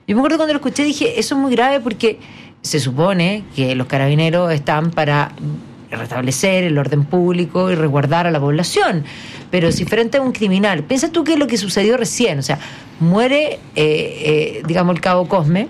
Yo me acuerdo cuando lo escuché, dije, eso es muy grave porque se supone que los carabineros están para restablecer el orden público y resguardar a la población. Pero si frente a un criminal, piensa tú que es lo que sucedió recién, o sea, muere, digamos, el cabo Cosme,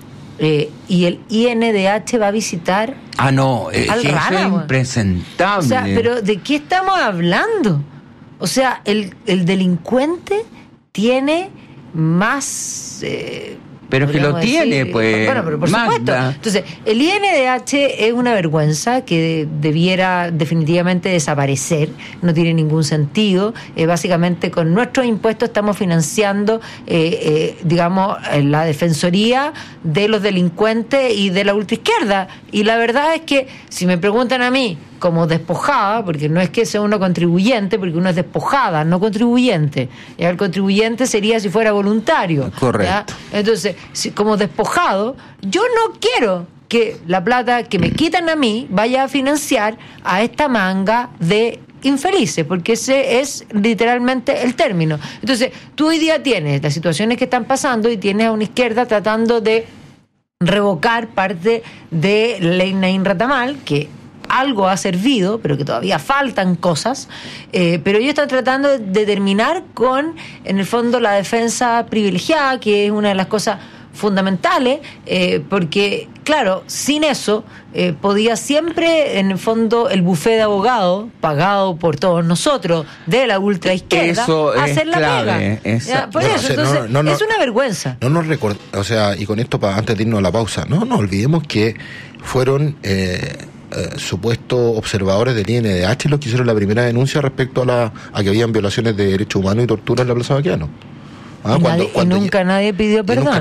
y el INDH va a visitar al Rana, es impresentable. O sea, pero ¿de qué estamos hablando? O sea, el delincuente tiene más... pero que lo tiene, pues. Bueno, pero por supuesto. Entonces, el INDH es una vergüenza que debiera definitivamente desaparecer. No tiene ningún sentido. Básicamente, con nuestros impuestos estamos financiando, digamos, la defensoría de los delincuentes y de la ultraizquierda. Y la verdad es que, si me preguntan a mí, como despojada, porque no es que sea uno contribuyente, porque uno es despojada, no contribuyente. Ya el contribuyente sería si fuera voluntario. Correcto. ¿Ya? Entonces, como despojado, yo no quiero que la plata que me quitan a mí vaya a financiar a esta manga de infelices, porque ese es literalmente el término. Entonces, tú hoy día tienes las situaciones que están pasando y tienes a una izquierda tratando de revocar parte de la ley Naín Retamal, que algo ha servido, pero que todavía faltan cosas, pero ellos están tratando de terminar con, en el fondo, la defensa privilegiada, que es una de las cosas fundamentales, porque, claro, sin eso podía siempre, en el fondo, el bufete de abogados, pagado por todos nosotros, de la ultraizquierda, hacer la pega. Por eso, entonces, es una vergüenza. No nos o sea, y con esto, antes de irnos a la pausa, no nos olvidemos que fueron... supuestos observadores del INDH los que hicieron la primera denuncia respecto a que habían violaciones de derechos humanos y tortura en la Plaza Baqueano. Nunca nadie pidió perdón.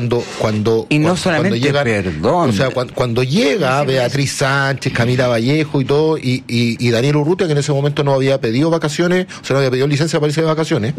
Cuando llega, perdón. O sea, cuando llega Beatriz Sánchez, Camila Vallejo y todo, y Daniel Urrutia, que en ese momento no había pedido vacaciones, o sea, no había pedido licencia para irse de vacaciones,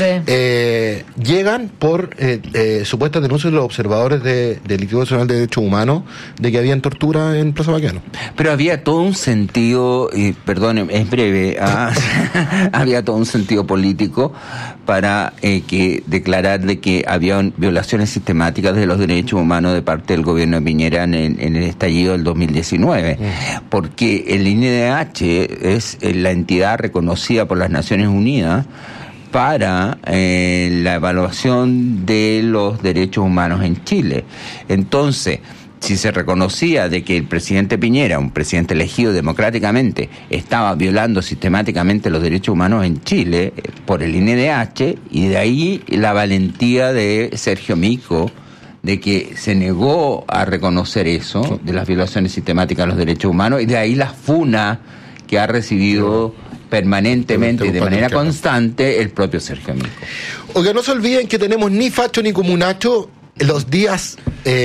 sí. Llegan por supuestas denuncias de los observadores del Instituto Nacional de Derechos Humanos de que habían tortura en Plaza Baqueano. Pero había todo un sentido, perdón, es breve, había todo un sentido político para que declarar de que había violaciones sistemáticas de los derechos humanos de parte del gobierno de Piñera en el estallido del 2019, porque el INDH es la entidad reconocida por las Naciones Unidas para la evaluación de los derechos humanos en Chile. Entonces, si se reconocía de que el presidente Piñera, un presidente elegido democráticamente, estaba violando sistemáticamente los derechos humanos en Chile por el INDH, y de ahí la valentía de Sergio Mico de que se negó a reconocer eso, de las violaciones sistemáticas de los derechos humanos, y de ahí la funa que ha recibido permanentemente y de manera constante el propio Sergio Mico. Oiga, no se olviden que tenemos ni facho ni comunacho los días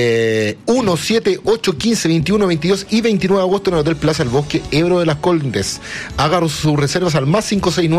1, 7, 8, 15, 21, 22 y 29 de agosto en el Hotel Plaza El Bosque, Ebro de las Condes. Hagan sus reservas al más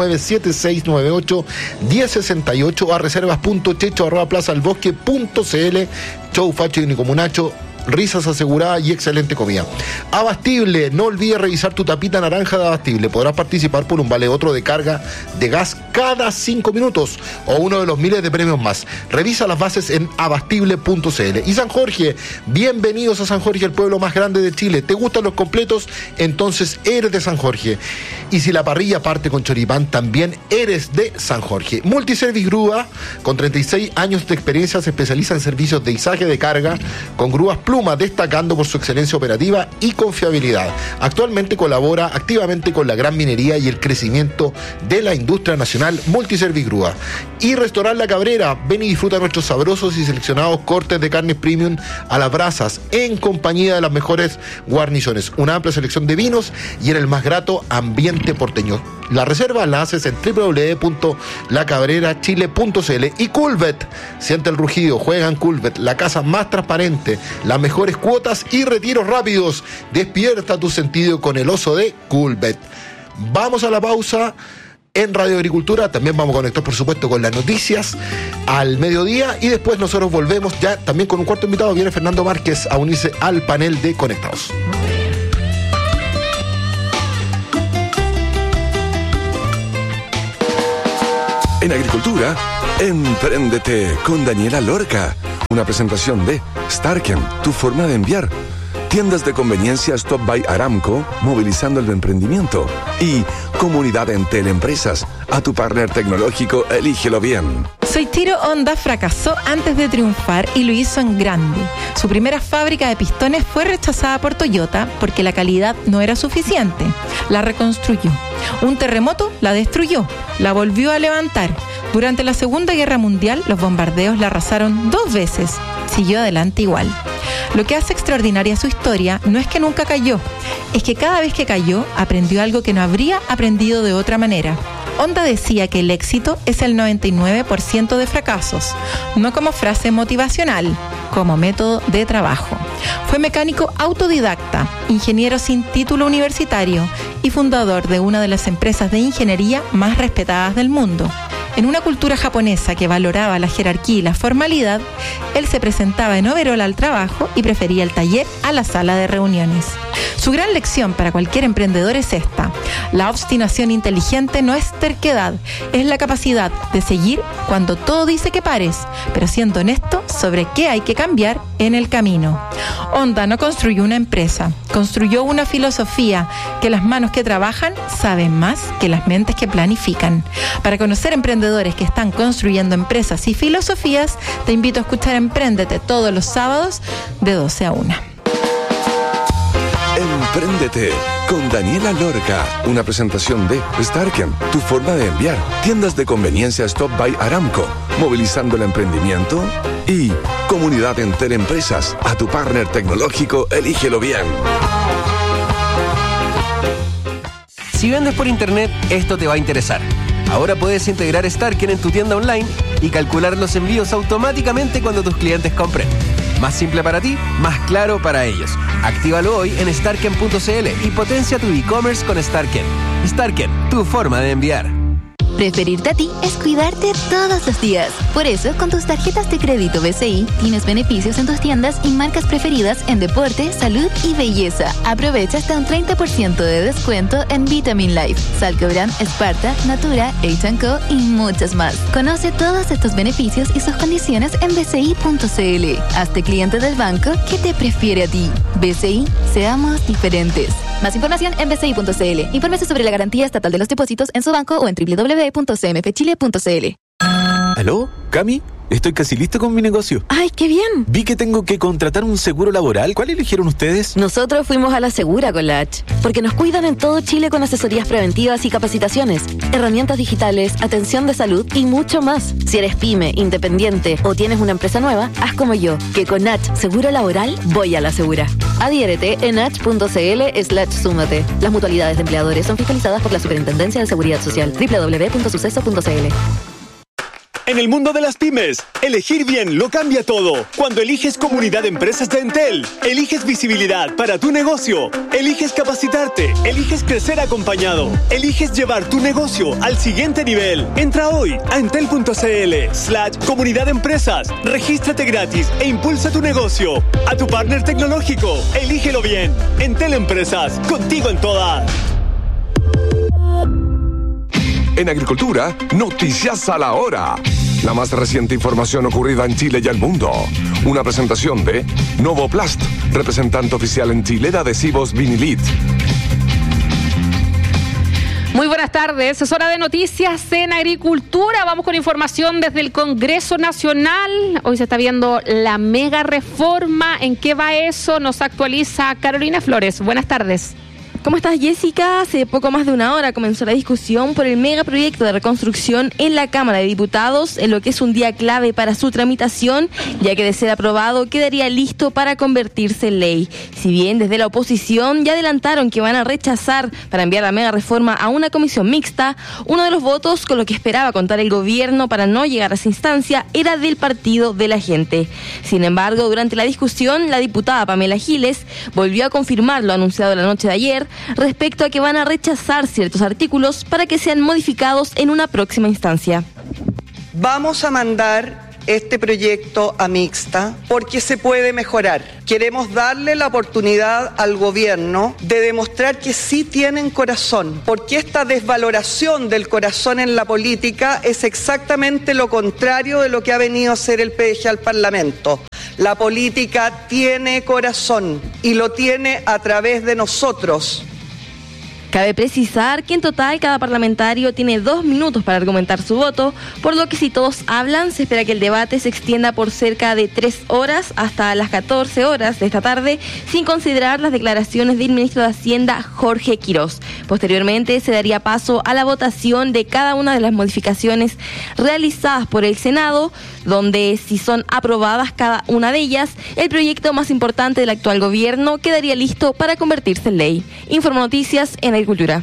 569-7698-1068 o a reservas.checho@plazaelbosque.cl. Show facho y nicomunacho, risas aseguradas y excelente comida. Abastible, no olvides revisar tu tapita naranja de Abastible. Podrás participar por un vale otro de carga de gas cada 5 minutos o uno de los miles de premios más. Revisa las bases en abastible.cl. Y San Jorge, bienvenidos a San Jorge, el pueblo más grande de Chile. ¿Te gustan los completos? Entonces eres de San Jorge. Y si la parrilla parte con choripán, también eres de San Jorge. Multiservice Grúa, con 36 años de experiencia, se especializa en servicios de izaje de carga con grúas Pluma, destacando por su excelencia operativa y confiabilidad. Actualmente colabora activamente con la gran minería y el crecimiento de la industria nacional. Multiservice Grúa. Y Restaurant La Cabrera, ven y disfruta nuestros sabrosos y seleccionados cortes de carnes premium a las brasas, en compañía de las mejores guarniciones, una amplia selección de vinos y en el más grato ambiente porteño. La reserva la haces en www.lacabrerachile.cl. Y Coolbet, siente el rugido, juega en Coolbet, la casa más transparente, las mejores cuotas y retiros rápidos. Despierta tu sentido con el oso de Coolbet. Vamos a la pausa en Radio Agricultura. También vamos a conectar, por supuesto, con las noticias al mediodía, y después nosotros volvemos ya también con un cuarto invitado. Viene Fernando Márquez a unirse al panel de Conectados. En Agricultura, Empréndete con Daniela Lorca. Una presentación de Starken, tu forma de enviar. Tiendas de conveniencia Stop by Aramco, movilizando el emprendimiento. Y Comunidad Entel Empresas. A tu partner tecnológico, elígelo bien. Soichiro Honda fracasó antes de triunfar y lo hizo en grande. Su primera fábrica de pistones fue rechazada por Toyota porque la calidad no era suficiente. La reconstruyó. Un terremoto la destruyó. La volvió a levantar. Durante la Segunda Guerra Mundial, los bombardeos la arrasaron 2 veces. Siguió adelante igual. Lo que hace extraordinaria su historia no es que nunca cayó, es que cada vez que cayó aprendió algo que no habría aprendido de otra manera. Honda decía que el éxito es el 99% de fracasos, no como frase motivacional, como método de trabajo. Fue mecánico autodidacta, ingeniero sin título universitario y fundador de una de las empresas de ingeniería más respetadas del mundo. En una cultura japonesa que valoraba la jerarquía y la formalidad, él se presentaba en overol al trabajo y prefería el taller a la sala de reuniones. Su gran lección para cualquier emprendedor es esta: la obstinación inteligente no es terquedad, es la capacidad de seguir cuando todo dice que pares, pero siendo honesto sobre qué hay que cambiar en el camino. Honda no construyó una empresa, construyó una filosofía: que las manos que trabajan saben más que las mentes que planifican. Para conocer emprendedores que están construyendo empresas y filosofías, te invito a escuchar Empréndete todos los sábados de 12 a 1. Empréndete con Daniela Lorca. Una presentación de Starken, tu forma de enviar. Tiendas de conveniencia Stop by Aramco, movilizando el emprendimiento. Y Comunidad Entel Empresas. A tu partner tecnológico, elígelo bien. Si vendes por internet, esto te va a interesar. Ahora puedes integrar Starken en tu tienda online y calcular los envíos automáticamente cuando tus clientes compren. Más simple para ti, más claro para ellos. Actívalo hoy en starken.cl y potencia tu e-commerce con Starken. Starken, tu forma de enviar. Preferirte a ti es cuidarte todos los días. Por eso, con tus tarjetas de crédito BCI, tienes beneficios en tus tiendas y marcas preferidas en deporte, salud y belleza. Aprovecha hasta un 30% de descuento en Vitamin Life, Salcobran, Sparta, Natura, H&Co y muchas más. Conoce todos estos beneficios y sus condiciones en bci.cl. Hazte cliente del banco que te prefiere a ti. BCI, seamos diferentes. Más información en bci.cl. Infórmese sobre la garantía estatal de los depósitos en su banco o en www.cmfchile.cl. ¿Aló? ¿Cami? Estoy casi listo con mi negocio. ¡Ay, qué bien! Vi que tengo que contratar un seguro laboral. ¿Cuál eligieron ustedes? Nosotros fuimos a la Segura con la H, porque nos cuidan en todo Chile con asesorías preventivas y capacitaciones, herramientas digitales, atención de salud y mucho más. Si eres pyme, independiente o tienes una empresa nueva, haz como yo, que con H Seguro Laboral voy a la Segura. Adhiérete en h.cl/súmate. Las mutualidades de empleadores son fiscalizadas por la Superintendencia de Seguridad Social. www.suceso.cl. En el mundo de las pymes, elegir bien lo cambia todo. Cuando eliges Comunidad de Empresas de Entel, eliges visibilidad para tu negocio, eliges capacitarte, eliges crecer acompañado, eliges llevar tu negocio al siguiente nivel. Entra hoy a entel.cl/Comunidad de Empresas, regístrate gratis e impulsa tu negocio. A tu partner tecnológico, elígelo bien. Entel Empresas, contigo en todas. En agricultura, noticias a la hora. La más reciente información ocurrida en Chile y el mundo. Una presentación de Novoplast, representante oficial en Chile de adhesivos Vinilit. Muy buenas tardes, es hora de noticias en agricultura. Vamos con información desde el Congreso Nacional. Hoy se está viendo la mega reforma. ¿En qué va eso? Nos actualiza Carolina Flores. Buenas tardes. ¿Cómo estás, Jessica? Hace poco más de una hora comenzó la discusión por el megaproyecto de reconstrucción en la Cámara de Diputados, en lo que es un día clave para su tramitación, ya que de ser aprobado quedaría listo para convertirse en ley. Si bien desde la oposición ya adelantaron que van a rechazar para enviar la mega reforma a una comisión mixta, uno de los votos con lo que esperaba contar el gobierno para no llegar a esa instancia era del Partido de la Gente. Sin embargo, durante la discusión, la diputada Pamela Giles volvió a confirmar lo anunciado la noche de ayer, respecto a que van a rechazar ciertos artículos para que sean modificados en una próxima instancia. Vamos a mandar este proyecto a mixta porque se puede mejorar. Queremos darle la oportunidad al gobierno de demostrar que sí tienen corazón, porque esta desvaloración del corazón en la política es exactamente lo contrario de lo que ha venido a hacer el PDG al Parlamento. La política tiene corazón y lo tiene a través de nosotros. Cabe precisar que en total cada parlamentario tiene 2 minutos para argumentar su voto, por lo que si todos hablan, se espera que el debate se extienda por cerca de 3 horas hasta las 14 horas de esta tarde, sin considerar las declaraciones del ministro de Hacienda, Jorge Quirós. Posteriormente se daría paso a la votación de cada una de las modificaciones realizadas por el Senado, donde si son aprobadas cada una de ellas, el proyecto más importante del actual gobierno quedaría listo para convertirse en ley. Informo Noticias en Agricultura.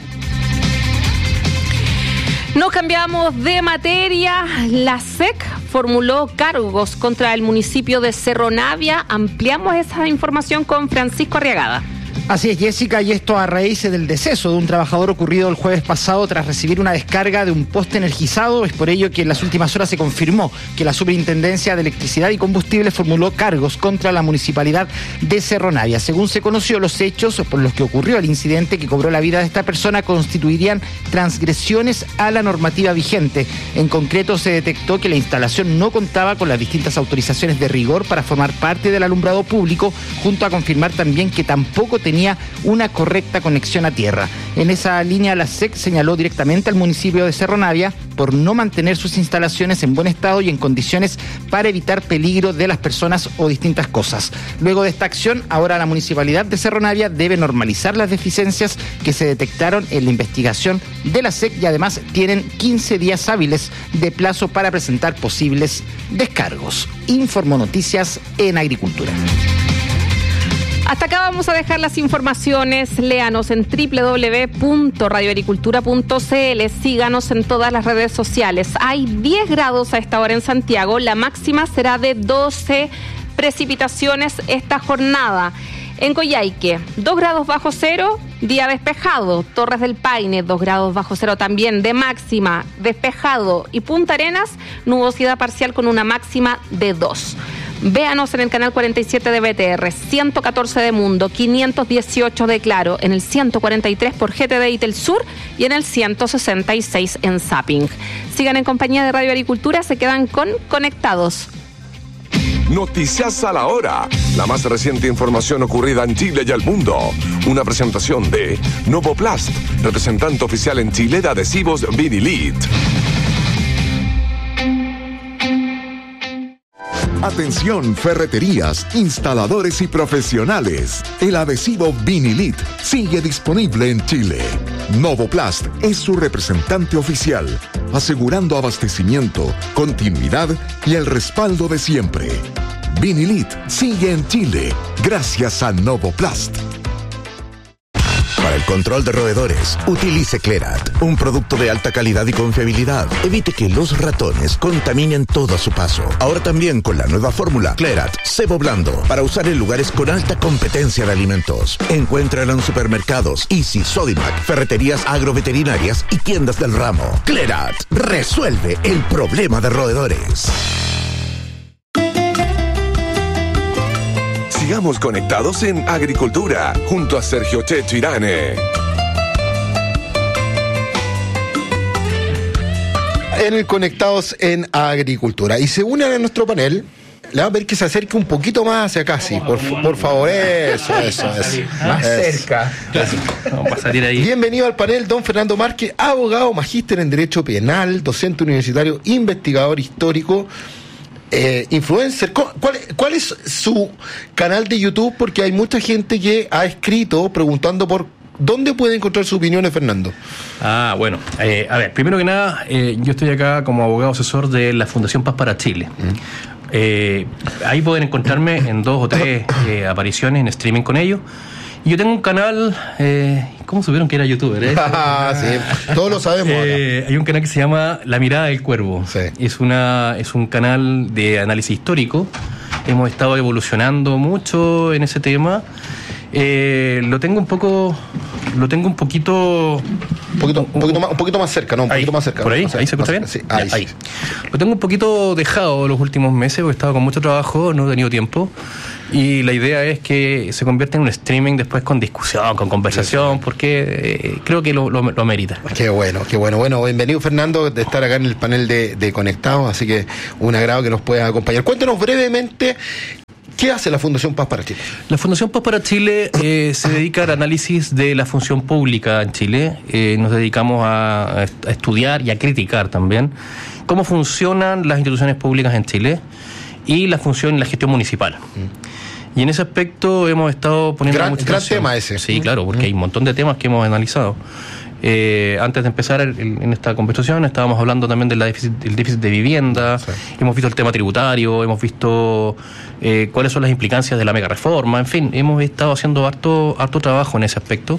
Nos cambiamos de materia. La SEC formuló cargos contra el municipio de Cerro Navia. Ampliamos esa información con Francisco Arriagada. Así es, Jessica, y esto a raíz del deceso de un trabajador ocurrido el jueves pasado tras recibir una descarga de un poste energizado. Es por ello que en las últimas horas se confirmó que la Superintendencia de Electricidad y Combustible formuló cargos contra la municipalidad de Cerro Navia. Según se conoció, los hechos por los que ocurrió el incidente que cobró la vida de esta persona constituirían transgresiones a la normativa vigente. En concreto, se detectó que la instalación no contaba con las distintas autorizaciones de rigor para formar parte del alumbrado público, junto a confirmar también que tampoco tenía una correcta conexión a tierra. En esa línea, la SEC señaló directamente al municipio de Cerro Navia por no mantener sus instalaciones en buen estado y en condiciones para evitar peligro de las personas o distintas cosas. Luego de esta acción, ahora la municipalidad de Cerro Navia debe normalizar las deficiencias que se detectaron en la investigación de la SEC y además tienen 15 días hábiles de plazo para presentar posibles descargos. Informo Noticias en Agricultura. Hasta acá vamos a dejar las informaciones. Léanos en www.radioagricultura.cl. Síganos en todas las redes sociales. Hay 10 grados a esta hora en Santiago. La máxima será de 12 precipitaciones esta jornada. En Coyhaique, 2 grados bajo cero, día despejado. Torres del Paine, 2 grados bajo cero también de máxima, despejado. Y Punta Arenas, nubosidad parcial con una máxima de 2. Véanos en el canal 47 de BTR, 114 de Mundo, 518 de Claro, en el 143 por GTD y Telsur y en el 166 en Zapping. Sigan en compañía de Radio Agricultura, se quedan con Conectados. Noticias a la hora. La más reciente información ocurrida en Chile y el mundo. Una presentación de Novoplast, representante oficial en Chile de adhesivos Vinilit. Atención, ferreterías, instaladores y profesionales. El adhesivo Vinilit sigue disponible en Chile. Novoplast es su representante oficial, asegurando abastecimiento, continuidad y el respaldo de siempre. Vinilit sigue en Chile gracias a Novoplast. Para el control de roedores, utilice Clerat, un producto de alta calidad y confiabilidad. Evite que los ratones contaminen todo a su paso. Ahora también con la nueva fórmula Clerat Cebo Blando, para usar en lugares con alta competencia de alimentos. Encuéntrala en supermercados, Easy, Sodimac, ferreterías agroveterinarias y tiendas del ramo. Clerat resuelve el problema de roedores. Sigamos conectados en Agricultura, junto a Sergio Checho Irane. En el Conectados en Agricultura. Y se unen a nuestro panel. Le va a pedir que se acerque un poquito más hacia acá, sí. Por favor, eso. Más cerca. Vamos a salir ahí. Bienvenido al panel, don Fernando Márquez, abogado, magíster en Derecho Penal, docente universitario, investigador histórico, influencer. ¿Cuál es su canal de YouTube? Porque hay mucha gente que ha escrito preguntando por dónde puede encontrar sus opiniones, Fernando. Bueno, a ver, primero que nada, yo estoy acá como abogado asesor de la Fundación Paz para Chile. Ahí pueden encontrarme en 2 o 3 apariciones en streaming con ellos. Y yo tengo un canal, ¿cómo supieron que era youtuber? Sí, todos lo sabemos. Hay un canal que se llama La Mirada del Cuervo. Sí. Es un canal de análisis histórico. Hemos estado evolucionando mucho en ese tema. Lo tengo un poco Lo tengo un poquito más cerca, ¿no? Un poquito más cerca. ¿Por ahí? No sé, ¿Ahí se escucha bien? Sí, ahí. Ahí. Lo tengo un poquito dejado los últimos meses porque he estado con mucho trabajo, no he tenido tiempo. Y la idea es que se convierta en un streaming después con discusión, con conversación, porque creo que lo merita. Qué bueno. Bueno, bienvenido, Fernando, de estar acá en el panel de Conectados, así que un agrado que nos pueda acompañar. Cuéntanos brevemente, ¿qué hace la Fundación Paz para Chile? La Fundación Paz para Chile se dedica al análisis de la función pública en Chile. Nos dedicamos a estudiar y a criticar también cómo funcionan las instituciones públicas en Chile y la función y la gestión municipal. Y en ese aspecto hemos estado poniendo mucha atención. Gran tema ese. Sí, claro, porque hay un montón de temas que hemos analizado. Antes de empezar en esta conversación estábamos hablando también del déficit de vivienda, hemos visto el tema tributario, hemos visto cuáles son las implicancias de la mega reforma, en fin, hemos estado haciendo harto trabajo en ese aspecto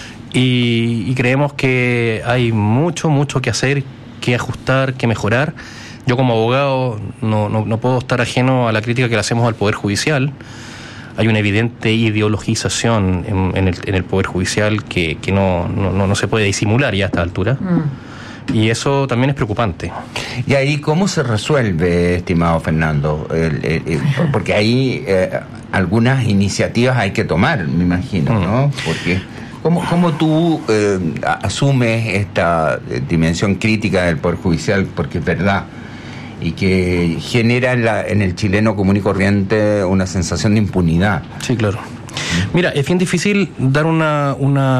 y creemos que hay mucho que hacer, que ajustar, que mejorar. Yo como abogado no puedo estar ajeno a la crítica que le hacemos al Poder Judicial. Hay una evidente ideologización en el Poder Judicial que no se puede disimular ya a esta altura. Y eso también es preocupante. ¿Y ahí cómo se resuelve, estimado Fernando? Porque ahí algunas iniciativas hay que tomar, me imagino, ¿no? Porque ¿cómo tú asumes esta dimensión crítica del Poder Judicial? Porque es verdad, y que genera en el chileno común y corriente una sensación de impunidad. Sí, claro. Mira, es bien difícil dar una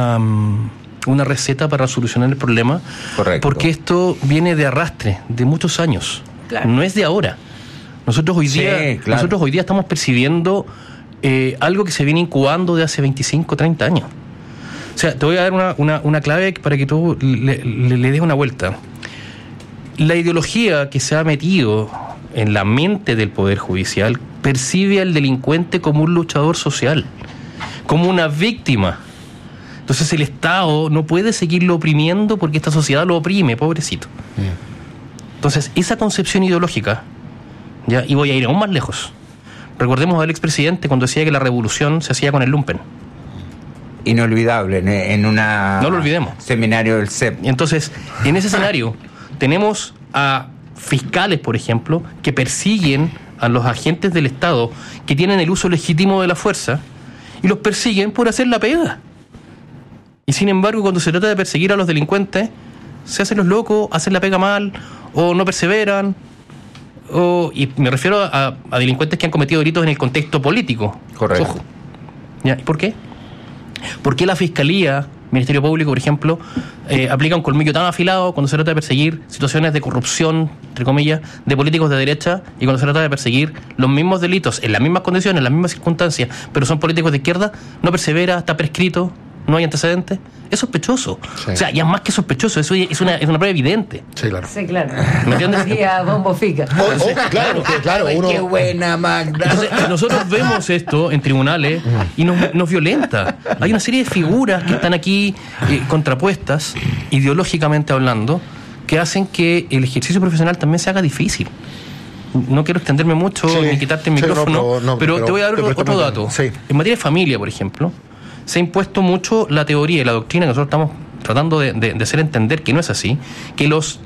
receta para solucionar el problema. Correcto. Porque esto viene de arrastre, de muchos años. Claro. No es de ahora. Nosotros hoy día estamos percibiendo algo que se viene incubando de hace 25, 30 años. O sea, te voy a dar una clave para que tú le des una vuelta. La ideología que se ha metido en la mente del Poder Judicial percibe al delincuente como un luchador social, como una víctima. Entonces el Estado no puede seguirlo oprimiendo porque esta sociedad lo oprime, pobrecito. Entonces esa concepción ideológica, ¿ya? Y voy a ir aún más lejos. Recordemos al expresidente cuando decía que la revolución se hacía con el lumpen. Inolvidable, en una... No lo olvidemos. Seminario del CEP. Entonces, en ese escenario tenemos a fiscales, por ejemplo, que persiguen a los agentes del Estado que tienen el uso legítimo de la fuerza y los persiguen por hacer la pega. Y sin embargo, cuando se trata de perseguir a los delincuentes, se hacen los locos, hacen la pega mal o no perseveran. Y me refiero a delincuentes que han cometido delitos en el contexto político. Correcto. Ojo. ¿Ya? ¿Y por qué? ¿Por qué la Fiscalía, Ministerio Público, por ejemplo, aplica un colmillo tan afilado cuando se trata de perseguir situaciones de corrupción, entre comillas, de políticos de derecha, y cuando se trata de perseguir los mismos delitos, en las mismas condiciones, en las mismas circunstancias, pero son políticos de izquierda, no persevera, está prescrito, no hay antecedentes? Es sospechoso. Sí. O sea, ya más que sospechoso, eso es una prueba evidente. Sí, claro. Sí, claro. ¿Me entiendes? Bombo fica. Claro. Qué buena, Magda. Entonces, nosotros vemos esto en tribunales y nos violenta. Hay una serie de figuras que están aquí contrapuestas, ideológicamente hablando, que hacen que el ejercicio profesional también se haga difícil. No quiero extenderme mucho ni quitarte el micrófono, pero te voy a dar otro dato. Sí. En materia de familia, por ejemplo, se ha impuesto mucho la teoría y la doctrina que nosotros estamos tratando de hacer entender que no es así, que los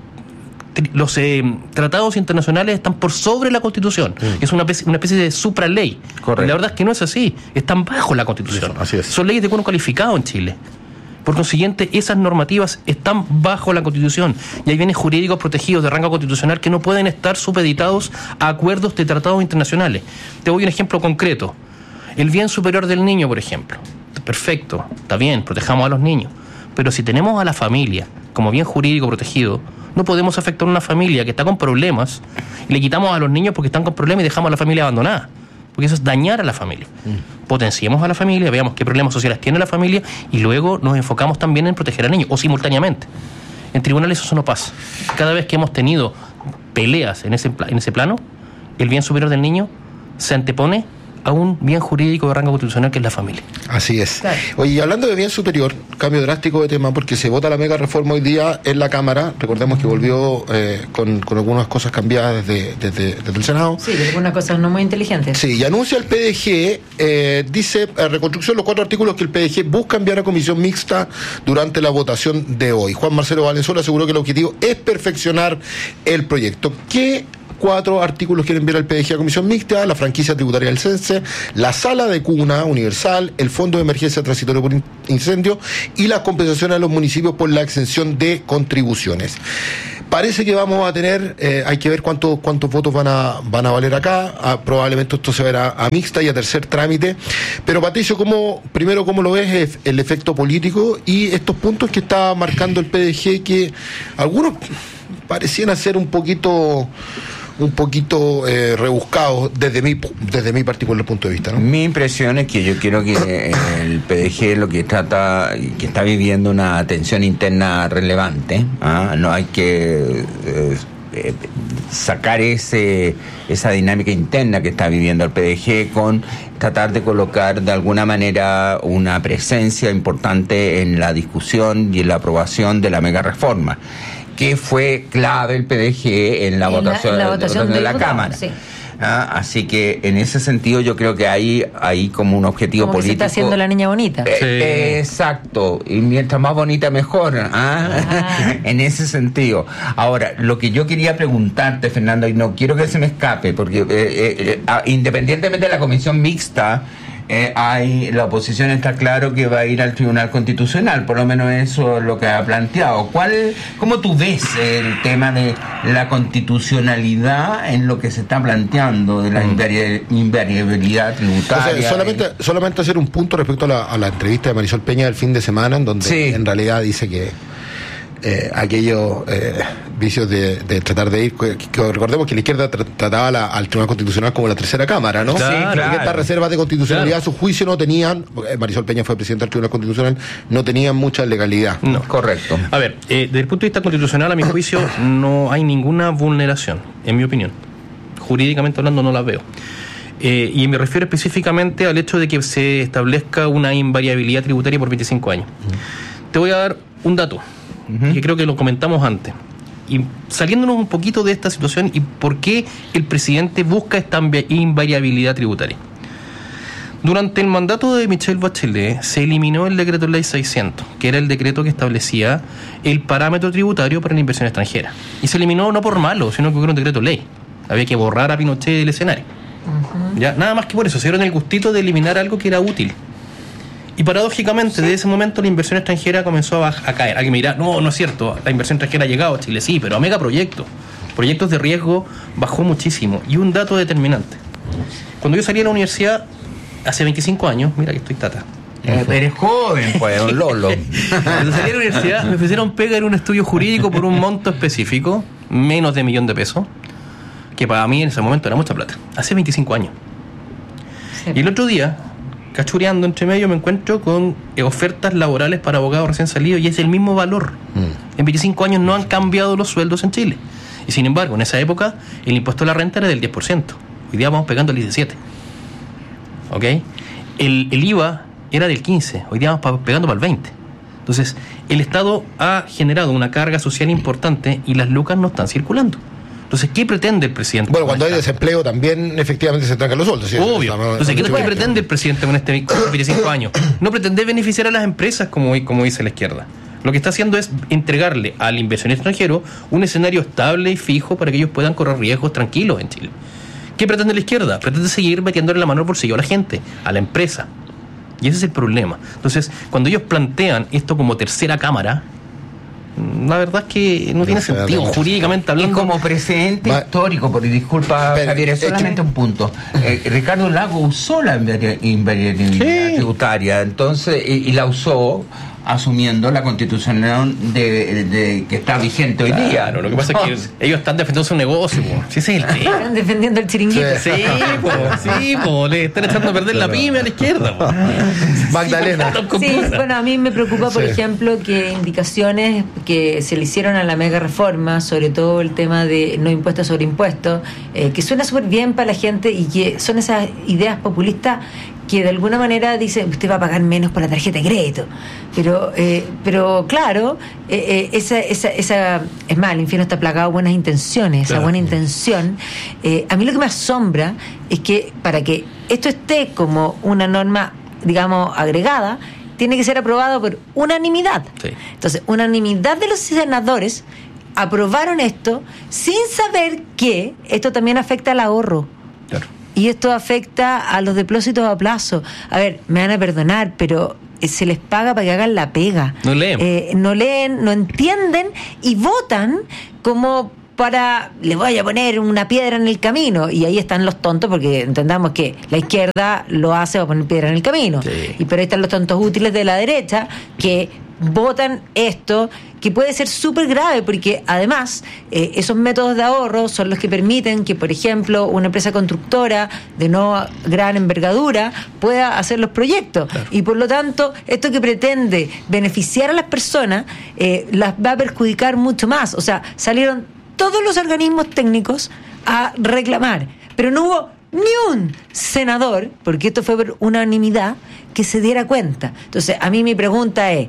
tratados internacionales están por sobre la Constitución, que es una especie de supraley. Correcto. Y la verdad es que no es así, están bajo la Constitución. Así es. Son leyes de cuerpo calificado en Chile. Por consiguiente, esas normativas están bajo la Constitución y hay bienes jurídicos protegidos de rango constitucional que no pueden estar supeditados a acuerdos de tratados internacionales. Te doy un ejemplo concreto. El bien superior del niño, por ejemplo. Perfecto, está bien, protejamos a los niños. Pero si tenemos a la familia como bien jurídico protegido, no podemos afectar a una familia que está con problemas y le quitamos a los niños porque están con problemas y dejamos a la familia abandonada. Porque eso es dañar a la familia. Potenciemos a la familia, veamos qué problemas sociales tiene la familia y luego nos enfocamos también en proteger al niño, o simultáneamente. En tribunales eso no pasa. Cada vez que hemos tenido peleas en ese plano, el bien superior del niño se antepone a un bien jurídico de rango constitucional que es la familia. Así es. Claro. Oye, y hablando de bien superior, cambio drástico de tema, porque se vota la mega reforma hoy día en la Cámara. Recordemos que volvió con algunas cosas cambiadas desde el Senado. Sí, algunas cosas no muy inteligentes. Sí, y anuncia el PDG, dice, reconstrucción, los 4 artículos que el PDG busca enviar a comisión mixta durante la votación de hoy. Juan Marcelo Valenzuela aseguró que el objetivo es perfeccionar el proyecto. ¿Qué 4 artículos quieren enviar al PDG a comisión mixta? La franquicia tributaria del CENSE, la sala de cuna universal, el fondo de emergencia transitorio por incendio y las compensaciones a los municipios por la exención de contribuciones. Parece que vamos a tener, hay que ver cuántos votos van a valer acá. Probablemente esto se verá a mixta y a tercer trámite. Pero Patricio, ¿cómo lo ves el efecto político y estos puntos que está marcando el PDG, que algunos parecían ser un poquito rebuscados desde mi particular punto de vista, ¿no? Mi impresión es que yo creo que el PDG lo que está viviendo una tensión interna relevante. No hay que sacar esa dinámica interna que está viviendo el PDG con tratar de colocar de alguna manera una presencia importante en la discusión y en la aprobación de la mega reforma, que fue clave el PDG en la votación de la Cámara. Sí. Así que en ese sentido yo creo que hay como un objetivo como político. Que se está haciendo la niña bonita. Exacto, y mientras más bonita mejor. En ese sentido. Ahora, lo que yo quería preguntarte, Fernando, y no quiero que se me escape, porque independientemente de la comisión mixta, la oposición está claro que va a ir al Tribunal Constitucional, por lo menos eso es lo que ha planteado. ¿Cómo tú ves el tema de la constitucionalidad en lo que se está planteando de la invariabilidad tributaria? O sea, solamente hacer un punto respecto a la entrevista de Marisol Peña del fin de semana, en donde en realidad dice que aquellos vicios de tratar de ir, que recordemos que la izquierda trataba al Tribunal Constitucional como la tercera cámara, ¿no? Claro. Estas reservas de constitucionalidad, a su juicio, no tenían, Marisol Peña fue presidenta del Tribunal Constitucional, no tenían mucha legalidad. No. Correcto. A ver, desde el punto de vista constitucional, a mi juicio, no hay ninguna vulneración, en mi opinión. Jurídicamente hablando, no la veo. Y me refiero específicamente al hecho de que se establezca una invariabilidad tributaria por 25 años. Te voy a dar un dato, que creo que lo comentamos antes. Y saliéndonos un poquito de esta situación y por qué el presidente busca esta invariabilidad tributaria. Durante el mandato de Michelle Bachelet se eliminó el decreto ley 600, que era el decreto que establecía el parámetro tributario para la inversión extranjera. Y se eliminó no por malo, sino porque era un decreto ley. Había que borrar a Pinochet del escenario. Ya, nada más que por eso, se dieron el gustito de eliminar algo que era útil. Y paradójicamente, desde ese momento la inversión extranjera comenzó a caer. Alguien me dirá, no es cierto, la inversión extranjera ha llegado a Chile, sí, pero a megaproyectos. Proyectos de riesgo bajó muchísimo. Y un dato determinante. Cuando yo salí de la universidad, hace 25 años, mira que estoy tata. Eres joven, pues, un lolo. Cuando salí de la universidad, me ofrecieron pega en un estudio jurídico por un monto específico, menos de $1 millón, que para mí en ese momento era mucha plata. Hace 25 años. Sí. Y el otro día, cachureando entre medio, me encuentro con ofertas laborales para abogados recién salidos y es el mismo valor. En 25 años no han cambiado los sueldos en Chile. Y sin embargo, en esa época, el impuesto a la renta era del 10%. Hoy día vamos pegando el 17%. ¿Ok? El IVA era del 15%. Hoy día vamos pegando para el 20%. Entonces, el Estado ha generado una carga social importante y las lucas no están circulando. Entonces, ¿qué pretende el presidente? Bueno, cuando hay desempleo también efectivamente se trancan los sueldos. ¿Sí? Obvio. Entonces, ¿qué pretende el presidente con este 25 años? No pretende beneficiar a las empresas como dice la izquierda. Lo que está haciendo es entregarle al inversionista extranjero un escenario estable y fijo para que ellos puedan correr riesgos tranquilos en Chile. ¿Qué pretende la izquierda? Pretende seguir metiéndole la mano al bolsillo a la gente, a la empresa. Y ese es el problema. Entonces, cuando ellos plantean esto como tercera cámara, la verdad es que no tiene sentido jurídicamente hablando. Y como precedente histórico, porque disculpa, Javier, es solamente un punto. Ricardo Lagos usó la invariabilidad tributaria, entonces, y la usó asumiendo la constitución de que está vigente hoy día. Claro, lo que pasa es que ellos están defendiendo su negocio, po. Sí, ese es el tema. Están defendiendo el chiringuito. Sí, le están echando a perder la pyme a la izquierda, po. Magdalena. Sí, bueno, a mí me preocupa, por ejemplo, que indicaciones que se le hicieron a la mega reforma, sobre todo el tema de no impuestos sobre impuestos, que suena súper bien para la gente y que son esas ideas populistas que de alguna manera dicen usted va a pagar menos por la tarjeta de crédito, pero claro, esa es más, el infierno está plagado de buenas intenciones. Claro. Esa buena intención, a mí lo que me asombra es que para que esto esté como una norma, digamos, agregada, tiene que ser aprobado por unanimidad. Sí. Entonces, unanimidad de los senadores aprobaron esto sin saber que esto también afecta al ahorro. Claro. Y esto afecta a los depósitos a plazo. A ver, me van a perdonar, pero se les paga para que hagan la pega. No leen. No entienden y votan como para, le voy a poner una piedra en el camino. Y ahí están los tontos, porque entendamos que la izquierda lo hace para poner piedra en el camino. Sí. Pero ahí están los tontos útiles de la derecha que votan esto, que puede ser súper grave, porque además esos métodos de ahorro son los que permiten que, por ejemplo, una empresa constructora de no gran envergadura pueda hacer los proyectos. Claro. Y por lo tanto, esto que pretende beneficiar a las personas las va a perjudicar mucho más. O sea, salieron todos los organismos técnicos a reclamar, pero no hubo ni un senador, porque esto fue por unanimidad, que se diera cuenta. Entonces, a mí mi pregunta es,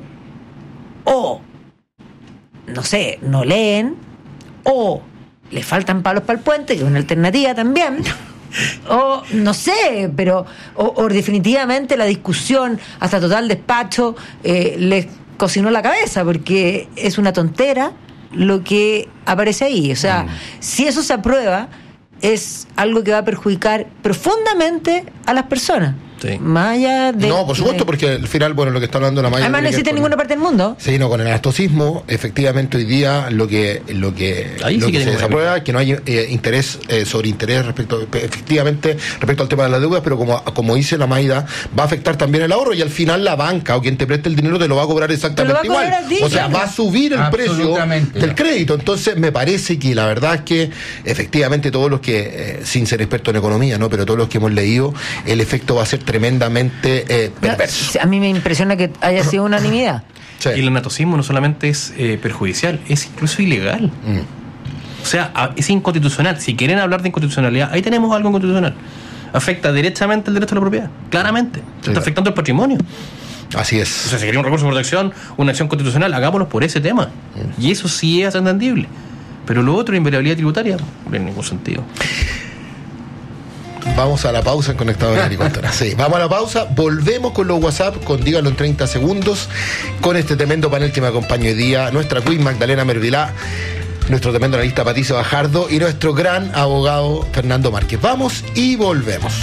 no sé, no leen, o le faltan palos para el puente, que es una alternativa también, o no sé, pero o definitivamente la discusión hasta total despacho les cocinó la cabeza, porque es una tontera lo que aparece ahí. O sea, si eso se aprueba, es algo que va a perjudicar profundamente a las personas. Sí. Más allá de... No, por supuesto, porque al final, bueno, lo que está hablando la Maya... Además no existe en ninguna parte del mundo. Sí, no, con el anastocismo, efectivamente hoy día lo que se desaprueba es que no hay interés sobre interés efectivamente respecto al tema de las deudas, pero como dice la Maida, va a afectar también el ahorro, y al final la banca o quien te preste el dinero te lo va a cobrar exactamente igual. O sea, va a subir el precio del crédito. Entonces me parece que la verdad es que efectivamente todos los que, sin ser expertos en economía, ¿no?, pero todos los que hemos leído, el efecto va a ser tremendamente perverso. A mí me impresiona que haya sido unanimidad. Sí. Y el anatocismo no solamente es perjudicial, es incluso ilegal. O sea, es inconstitucional. Si quieren hablar de inconstitucionalidad, ahí tenemos algo inconstitucional. Afecta directamente el derecho a la propiedad, claramente. Está afectando el patrimonio. Así es. O sea, si queremos un recurso de protección, una acción constitucional, hagámoslo por ese tema. Y eso sí es entendible. Pero lo otro, invariabilidad tributaria, no tiene ningún sentido. Vamos a la pausa en Conectado en Agricultura. Sí, vamos a la pausa, volvemos con los WhatsApp, con Dígalo en 30 segundos, con este tremendo panel que me acompaña hoy día, nuestra quiz Magdalena Mervilá, nuestro tremendo analista Patricio Bajardo y nuestro gran abogado Fernando Márquez. Vamos y volvemos.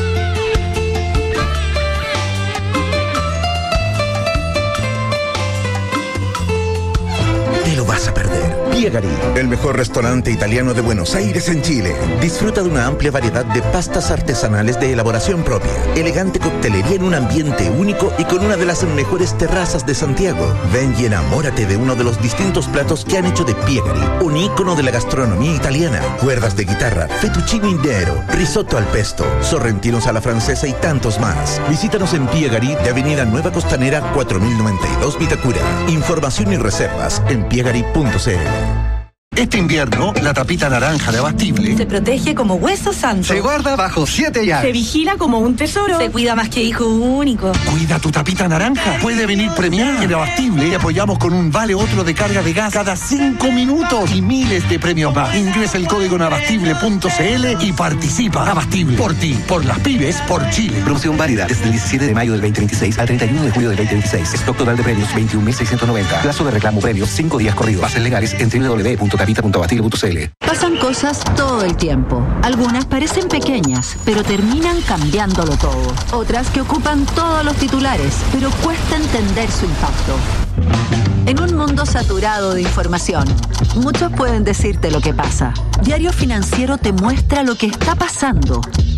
Te lo vas a perder. Piegari, el mejor restaurante italiano de Buenos Aires en Chile. Disfruta de una amplia variedad de pastas artesanales de elaboración propia, elegante coctelería en un ambiente único y con una de las mejores terrazas de Santiago. Ven y enamórate de uno de los distintos platos que han hecho de Piegari un ícono de la gastronomía italiana. Cuerdas de guitarra, fettuccine nero, risotto al pesto, sorrentinos a la francesa y tantos más. Visítanos en Piegari de Avenida Nueva Costanera 4092 Vitacura. Información y reservas en piegari.cl. Este invierno, la tapita naranja de Abastible se protege como hueso santo. Se guarda bajo 7 llaves. Se vigila como un tesoro. Se cuida más que hijo único. Cuida tu tapita naranja. Puede venir premiada. En Abastible te apoyamos con un vale otro de carga de gas cada 5 minutos y miles de premios más. Ingresa el código en abastible.cl y participa. Abastible. Por ti, por las pymes, por Chile. Promoción válida desde el 17 de mayo del 2026 al 31 de julio del 2026. Stock total de premios 21.690. Plazo de reclamo premios 5 días corridos. Bases legales en www.tapita.abastible.cl. Pasan cosas todo el tiempo. Algunas parecen pequeñas, pero terminan cambiándolo todo. Otras que ocupan todos los titulares, pero cuesta entender su impacto. En un mundo saturado de información, muchos pueden decirte lo que pasa. Diario Financiero te muestra lo que está pasando.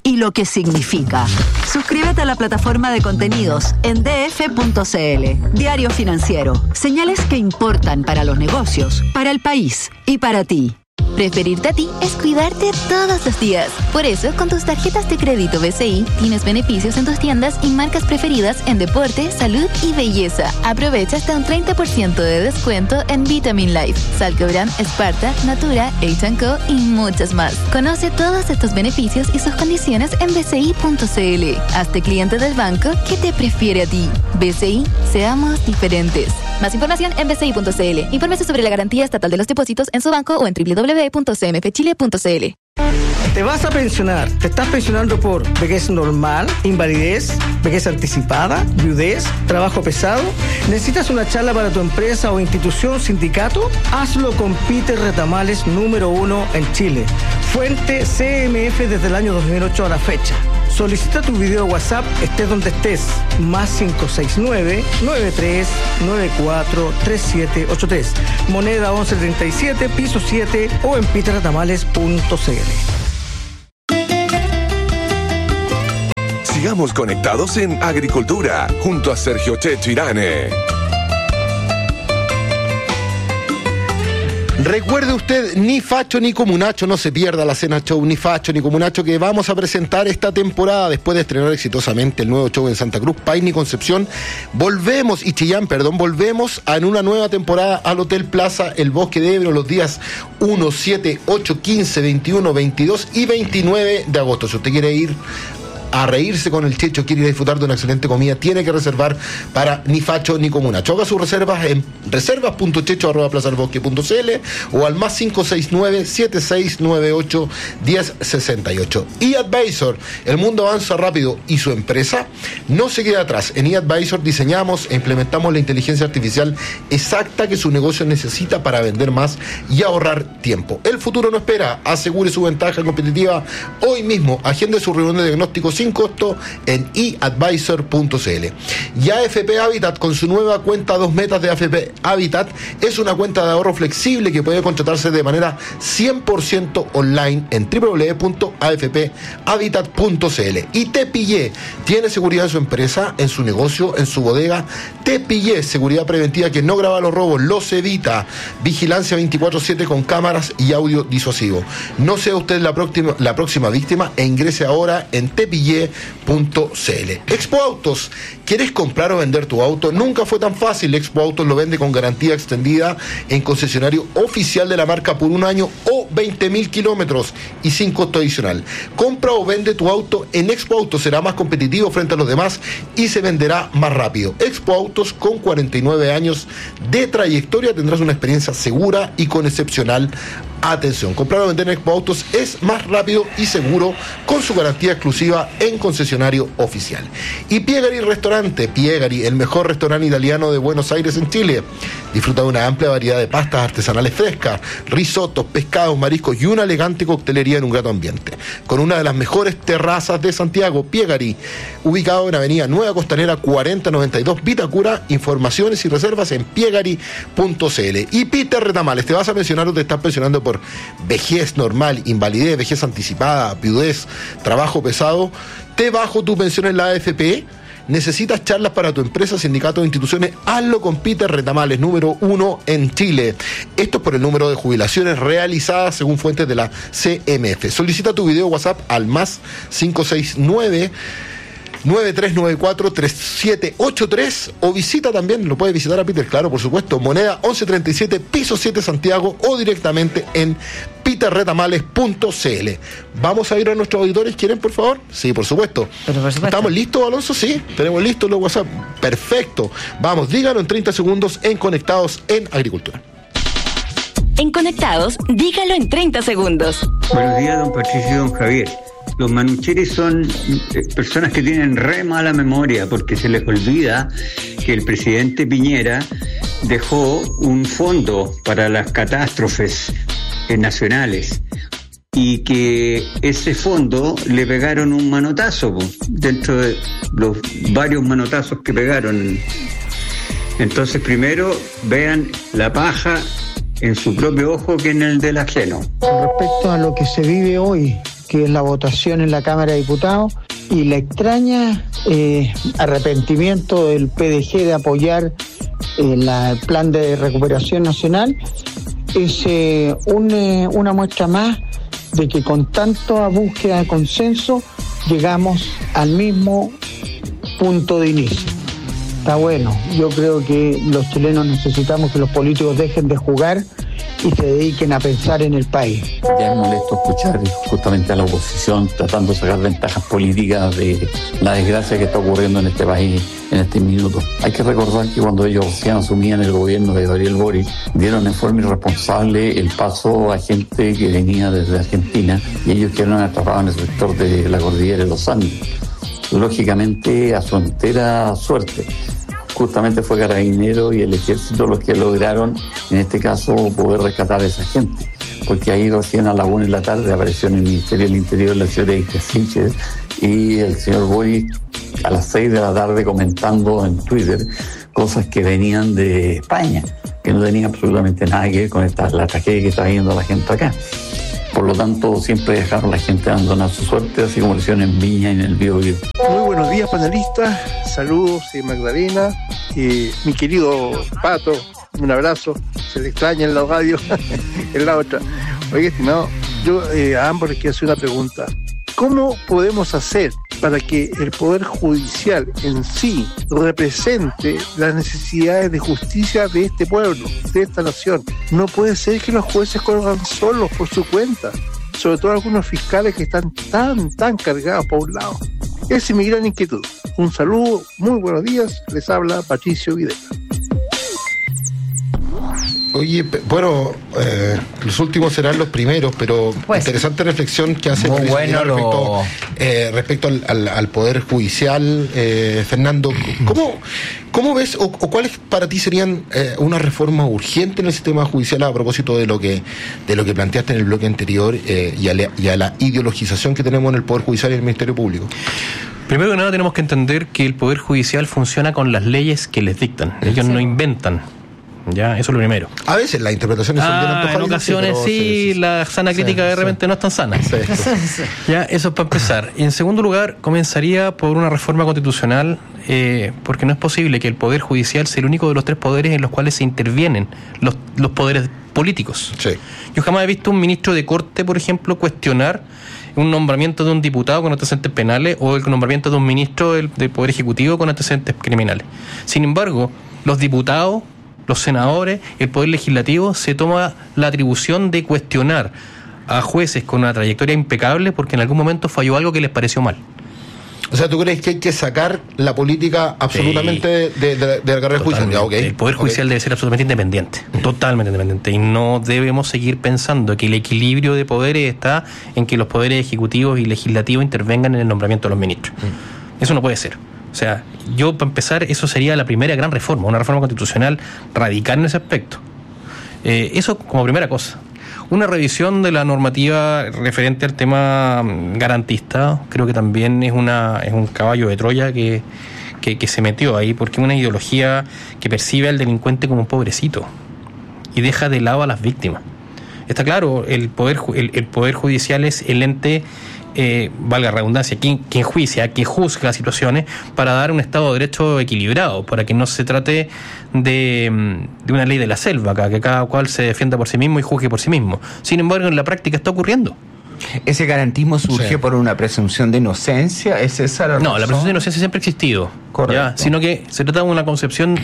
y lo que significa. Suscríbete a la plataforma de contenidos en df.cl. Diario Financiero. Señales que importan para los negocios, para el país y para ti. Preferirte a ti es cuidarte todos los días. Por eso, con tus tarjetas de crédito BCI, tienes beneficios en tus tiendas y marcas preferidas en deporte, salud y belleza. Aprovecha hasta un 30% de descuento en Vitamin Life, Salcobran, Sparta, Natura, H&Co y muchas más. Conoce todos estos beneficios y sus condiciones en bci.cl. Hazte cliente del banco que te prefiere a ti. BCI, seamos diferentes. Más información en bci.cl. Infórmese sobre la garantía estatal de los depósitos en su banco o en www.cmfchile.cl. Te vas a pensionar. ¿Te estás pensionando por vejez normal, invalidez, vejez anticipada, viudez, trabajo pesado? ¿Necesitas una charla para tu empresa o institución, sindicato? Hazlo con Peter Retamales, número 1 en Chile. Fuente CMF desde el año 2008 a la fecha. Solicita tu video WhatsApp, estés donde estés. Más 569-9394-3783. Moneda 1137, piso 7 o en peterretamales.cl. Sigamos conectados en Agricultura, junto a Sergio Checho Irane. Recuerde usted, ni facho ni comunacho, no se pierda la cena show Ni Facho ni Comunacho que vamos a presentar esta temporada después de estrenar exitosamente el nuevo show en Santa Cruz, Paine y Concepción. Volvemos en una nueva temporada al Hotel Plaza El Bosque de Ebro los días 1, 7, 8, 15, 21, 22 y 29 de agosto. Si usted quiere ir a reírse con el Checho, quiere ir a disfrutar de una excelente comida, tiene que reservar para Ni Facho ni Comunacho. Haga sus reservas en reservas.checho@plazalbosque.cl o al más 569-7698-1068. eAdvisor, el mundo avanza rápido y su empresa no se queda atrás. En eAdvisor diseñamos e implementamos la inteligencia artificial exacta que su negocio necesita para vender más y ahorrar tiempo. El futuro no espera, asegure su ventaja competitiva hoy mismo. Agende su reunión de diagnóstico sin costo en eadvisor.cl. Y AFP Habitat, con su nueva cuenta 2 metas de AFP Habitat, es una cuenta de ahorro flexible que puede contratarse de manera 100% online en www.afphabitat.cl. Y Tepillé tiene seguridad en su empresa, en su negocio, en su bodega. Tepillé, seguridad preventiva que no graba los robos, los evita. Vigilancia 24/7 con cámaras y audio disuasivo. No sea usted la próxima víctima e ingrese ahora en Tepillé.cl. Expo Autos, ¿quieres comprar o vender tu auto? Nunca fue tan fácil. Expo Autos lo vende con garantía extendida en concesionario oficial de la marca por 1 año o 20.000 kilómetros y sin costo adicional. Compra o vende tu auto en Expo Autos, será más competitivo frente a los demás y se venderá más rápido. Expo Autos, con 49 años de trayectoria, tendrás una experiencia segura y con excepcional atención. Comprar o vender en Expo Autos es más rápido y seguro con su garantía exclusiva en concesionario oficial. Y Piegari Restaurante, Piegari, el mejor restaurante italiano de Buenos Aires en Chile. Disfruta de una amplia variedad de pastas artesanales frescas, risotos, pescados, mariscos y una elegante coctelería en un grato ambiente. Con una de las mejores terrazas de Santiago, Piegari, ubicado en Avenida Nueva Costanera 4092 Vitacura. Informaciones y reservas en piegari.cl. Y Peter Retamales, ¿te vas a pensionar o te estás pensionando por vejez normal, invalidez, vejez anticipada, viudez, trabajo pesado? ¿Te bajo tu pensión en la AFP? ¿Necesitas charlas para tu empresa, sindicato o instituciones? Hazlo con Peter Retamales, número 1 en Chile. Esto es por el número de jubilaciones realizadas según fuentes de la CMF. Solicita tu video WhatsApp al más 569-9394-3783 o visita también, lo puedes visitar a Peter, claro, por supuesto, Moneda 1137, piso 7 Santiago, o directamente en peterretamales.cl. Vamos a ir a nuestros auditores, ¿quieren, por favor? Sí, por supuesto. ¿Estamos listos, Alonso? Sí, tenemos listos los WhatsApp. Perfecto. Vamos, díganos en 30 segundos en Conectados en Agricultura. En Conectados, dígalo en 30 segundos. Buenos días, don Patricio y don Javier. Los manucheris son personas que tienen re mala memoria porque se les olvida que el presidente Piñera dejó un fondo para las catástrofes nacionales y que ese fondo le pegaron un manotazo dentro de los varios manotazos que pegaron. Entonces, primero vean la paja en su propio ojo que en el del ajeno. Con respecto a lo que se vive hoy que es la votación en la Cámara de Diputados, y la extraña arrepentimiento del PDG de apoyar el plan de recuperación nacional, es una muestra más de que con tanta búsqueda de consenso llegamos al mismo punto de inicio. Está bueno, yo creo que los chilenos necesitamos que los políticos dejen de jugar y se dediquen a pensar en el país. Ya es molesto escuchar justamente a la oposición tratando de sacar ventajas políticas de la desgracia que está ocurriendo en este país en este minuto. Hay que recordar que cuando ellos recién asumían el gobierno de Gabriel Boric, dieron en forma irresponsable el paso a gente que venía desde Argentina y ellos quedaron atrapados en el sector de la cordillera de los Andes. Lógicamente, a su entera suerte. Justamente fue Carabineros y el Ejército los que lograron, en este caso, poder rescatar a esa gente. Porque ahí recién a la 1 de la tarde apareció en el Ministerio del Interior la señora Icasiche y el señor Boris a las 6 de la tarde comentando en Twitter cosas que venían de España, que no tenían absolutamente nada que ver con la tragedia que está viendo la gente acá. Por lo tanto, siempre dejaron a la gente abandonar su suerte, así como lo hicieron en Viña y en el Biobío. Muy buenos días, panelistas. Saludos, Magdalena. Mi querido Pato, un abrazo. Se le extraña en la radio, en la otra. Oye, estimado, yo a ambos les quiero hacer una pregunta. ¿Cómo podemos hacer para que el Poder Judicial en sí represente las necesidades de justicia de este pueblo, de esta nación? No puede ser que los jueces corran solos por su cuenta, sobre todo algunos fiscales que están tan cargados por un lado. Esa es mi gran inquietud. Un saludo, muy buenos días, les habla Patricio Videla. Oye, bueno, los últimos serán los primeros, pero pues, interesante reflexión que hace muy bueno respecto al Poder Judicial. Fernando, ¿cómo ves o cuáles para ti serían una reforma urgente en el sistema judicial a propósito de lo que planteaste en el bloque anterior y a la ideologización que tenemos en el Poder Judicial y el Ministerio Público? Primero que nada tenemos que entender que el Poder Judicial funciona con las leyes que les dictan. Ellos no inventan. Ya, eso es lo primero. A veces las interpretaciones son bien antojadizas. En ocasiones sí, la sana crítica de repente no es tan sana. Ya, eso es para empezar. Y en segundo lugar, comenzaría por una reforma constitucional, porque no es posible que el Poder Judicial sea el único de los tres poderes en los cuales se intervienen los poderes políticos. Sí. Yo jamás he visto un ministro de Corte, por ejemplo, cuestionar un nombramiento de un diputado con antecedentes penales o el nombramiento de un ministro del Poder Ejecutivo con antecedentes criminales. Sin embargo, los diputados, los senadores, el Poder Legislativo se toma la atribución de cuestionar a jueces con una trayectoria impecable porque en algún momento falló algo que les pareció mal. O sea, ¿tú crees que hay que sacar la política absolutamente de la carrera judicial? Okay. El Poder Judicial debe ser absolutamente independiente, totalmente independiente, y no debemos seguir pensando que el equilibrio de poderes está en que los poderes ejecutivos y legislativos intervengan en el nombramiento de los ministros. Eso no puede ser. O sea, yo para empezar, eso sería la primera gran reforma, una reforma constitucional radical en ese aspecto. Eso como primera cosa. Una revisión de la normativa referente al tema garantista, creo que también es un caballo de Troya que se metió ahí, porque es una ideología que percibe al delincuente como un pobrecito y deja de lado a las víctimas. Está claro, el poder judicial es el ente, valga la redundancia, quien juicia, quien juzga situaciones para dar un Estado de Derecho equilibrado, para que no se trate de una ley de la selva acá, que cada cual se defienda por sí mismo y juzgue por sí mismo. Sin embargo, en la práctica está ocurriendo. ¿Ese garantismo surge por una presunción de inocencia? ¿Es esa la razón? No, la presunción de inocencia siempre ha existido, ¿ya? Sino que se trata de una concepción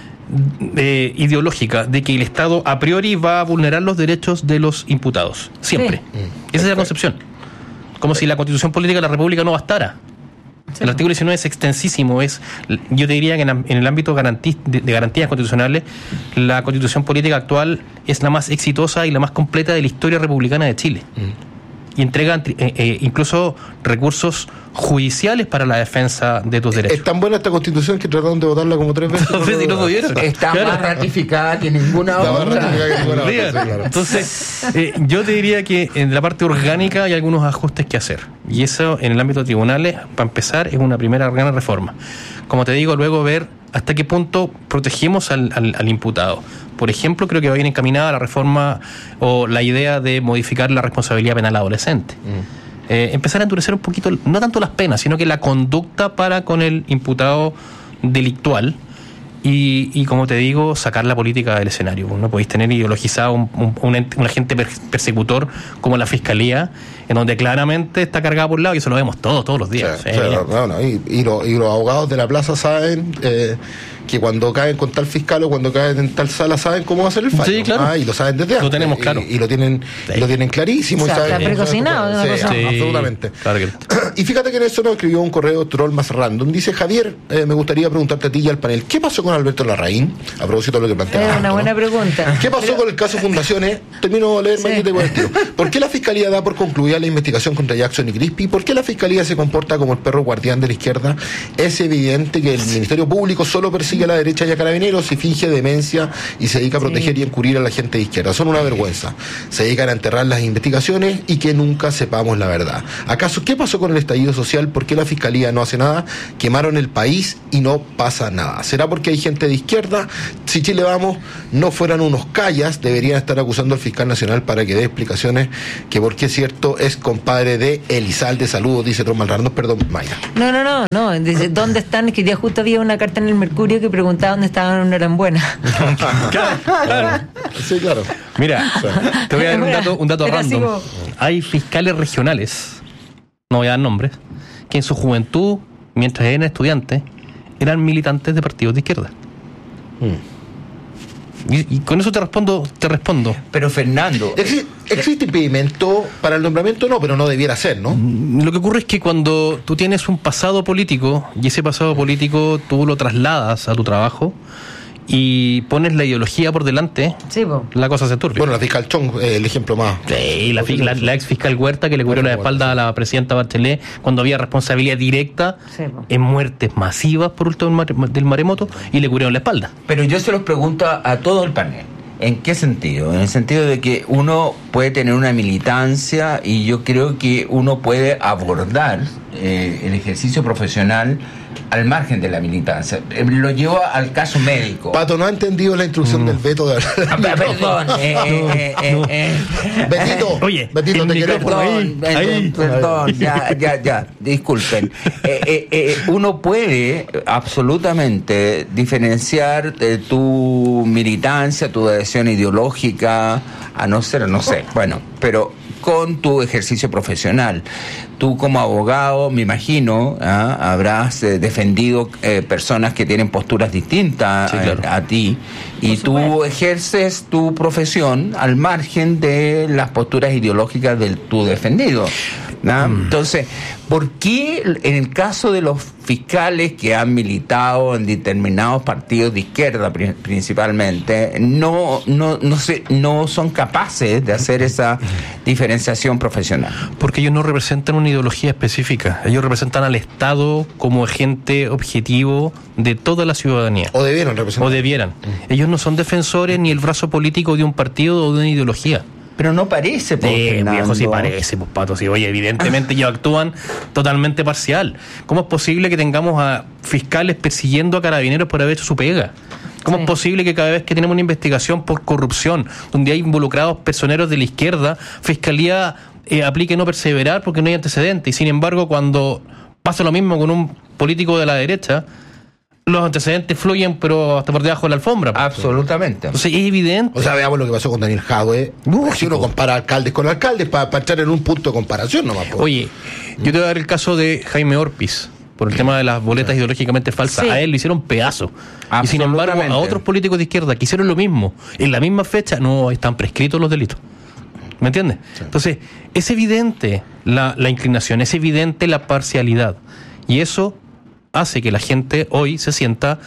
ideológica de que el Estado a priori va a vulnerar los derechos de los imputados. Siempre. Sí. Esa es la concepción. Como si la Constitución Política de la República no bastara. Sí. El artículo 19 es extensísimo. Yo te diría que en el ámbito de garantías constitucionales, la Constitución Política actual es la más exitosa y la más completa de la historia republicana de Chile. Y entrega incluso recursos judiciales para la defensa de tus derechos. Es tan buena esta Constitución que trataron de votarla como 3 veces. Está más ratificada que ninguna otra. Entonces, yo te diría que en la parte orgánica hay algunos ajustes que hacer. Y eso en el ámbito de tribunales, para empezar, es una primera gran reforma. Como te digo, luego ver hasta qué punto protegemos al imputado. Por ejemplo, creo que va bien encaminada la reforma o la idea de modificar la responsabilidad penal adolescente. empezar a endurecer un poquito, no tanto las penas, sino que la conducta para con el imputado delictual. Y como te digo, sacar la política del escenario. No podéis tener ideologizado un agente persecutor como la Fiscalía, en donde claramente está cargada por un lado, y eso lo vemos todos los días. Sí, y los abogados de la plaza saben que cuando caen con tal fiscal o cuando caen en tal sala saben cómo va a ser el fallo. Sí, claro. Y lo saben desde antes. Lo tenemos claro. Y lo tienen clarísimo. O sea, está precocinado. Absolutamente. Claro que... Y fíjate que en eso nos escribió un correo troll más random. Dice: Javier, me gustaría preguntarte a ti y al panel, ¿qué pasó con Alberto Larraín? A propósito de lo que planteaba. Es una buena pregunta. ¿Qué pasó con el caso Fundaciones? Termino de leer, sí. Con el tiro. ¿Por qué la Fiscalía da por concluida la investigación contra Jackson y Crispy? ¿Por qué la Fiscalía se comporta como el perro guardián de la izquierda? Es evidente que el Ministerio Público solo persigue a la derecha y a Carabineros y finge demencia y se dedica a proteger y encubrir a la gente de izquierda. Son una vergüenza. Se dedican a enterrar las investigaciones y que nunca sepamos la verdad. ¿Acaso qué pasó con el estallido social? ¿Por qué la Fiscalía no hace nada? Quemaron el país y no pasa nada. ¿Será porque hay gente de izquierda? Si Chile Vamos no fueran unos callas, deberían estar acusando al fiscal nacional para que dé explicaciones, que porque es cierto, es compadre de Elizalde. Saludos, dice Tromal Rando. Perdón, Mayra. No. Dice, ¿dónde están? Que ya justo había una carta en el Mercurio que preguntaba dónde estaban, no eran buenas. Claro. Sí, claro. Mira, te voy a dar un dato random. Hay fiscales regionales, no voy a dar nombres, que en su juventud, mientras eran estudiantes, eran militantes de partidos de izquierda. Y con eso te respondo. Pero Fernando, ¿existe impedimento para el nombramiento? No, pero no debiera ser, ¿no? Lo que ocurre es que cuando tú tienes un pasado político y ese pasado político tú lo trasladas a tu trabajo y pones la ideología por delante, sí, la cosa se turbia. Bueno, la fiscal Chong, el ejemplo más. Sí, la ex fiscal Huerta, que le cubrió la espalda a la presidenta Bachelet cuando había responsabilidad directa en muertes masivas por último del maremoto, y le cubrieron la espalda. Pero yo se los pregunto a todo el panel. ¿En qué sentido? En el sentido de que uno puede tener una militancia y yo creo que uno puede abordar el ejercicio profesional al margen de la militancia. Lo llevo al caso médico. Pato, no ha entendido la instrucción del Beto de perdón. Betito, te queremos. Perdón, ya, disculpen. Uno puede absolutamente diferenciar tu militancia, tu adhesión ideológica, a no sé, bueno, pero con tu ejercicio profesional. Tú como abogado, me imagino, habrás defendido personas que tienen posturas distintas a ti, y tú ejerces tu profesión al margen de las posturas ideológicas de tu defendido. Entonces, ¿por qué en el caso de los fiscales que han militado en determinados partidos de izquierda principalmente no son capaces de hacer esa diferenciación profesional? Porque ellos no representan una ideología específica. Ellos representan al Estado como agente objetivo de toda la ciudadanía. O debieran representar. Ellos no son defensores ni el brazo político de un partido o de una ideología. Pero no parece, viejo, sí parece, pues, Pato. Sí, oye, evidentemente ellos actúan totalmente parcial. ¿Cómo es posible que tengamos a fiscales persiguiendo a carabineros por haber hecho su pega? ¿Cómo es posible que cada vez que tenemos una investigación por corrupción, donde hay involucrados personeros de la izquierda, Fiscalía aplique no perseverar porque no hay antecedentes? Y sin embargo, cuando pasa lo mismo con un político de la derecha, los antecedentes fluyen, pero hasta por debajo de la alfombra. Absolutamente. Entonces es evidente. O sea, veamos lo que pasó con Daniel Jadwe. Si uno compara alcaldes con alcaldes, para entrar en un punto de comparación nomás. Oye, yo te voy a dar el caso de Jaime Orpiz, por el tema de las boletas ideológicamente falsas. A él lo hicieron pedazo. Y sin embargo, a otros políticos de izquierda que hicieron lo mismo, en la misma fecha, no están prescritos los delitos. ¿Me entiendes? Sí. Entonces, es evidente la inclinación, es evidente la parcialidad. Y eso hace que la gente hoy se sienta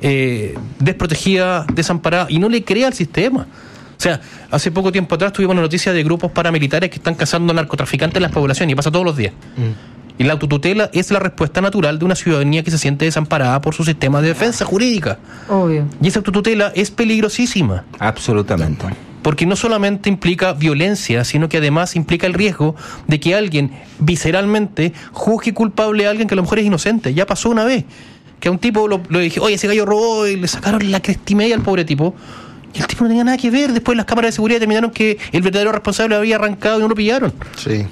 desprotegida, desamparada, y no le crea al sistema. O sea, hace poco tiempo atrás tuvimos una noticia de grupos paramilitares que están cazando narcotraficantes en las poblaciones, y pasa todos los días. Y la autotutela es la respuesta natural de una ciudadanía que se siente desamparada por su sistema de defensa jurídica. Obvio. Y esa autotutela es peligrosísima. Absolutamente. Porque no solamente implica violencia, sino que además implica el riesgo de que alguien visceralmente juzgue culpable a alguien que a lo mejor es inocente. Ya pasó una vez, que a un tipo lo dije, oye, ese gallo robó, y le sacaron la crestimedia al pobre tipo, y el tipo no tenía nada que ver. Después las cámaras de seguridad determinaron que el verdadero responsable había arrancado y no lo pillaron. Sí.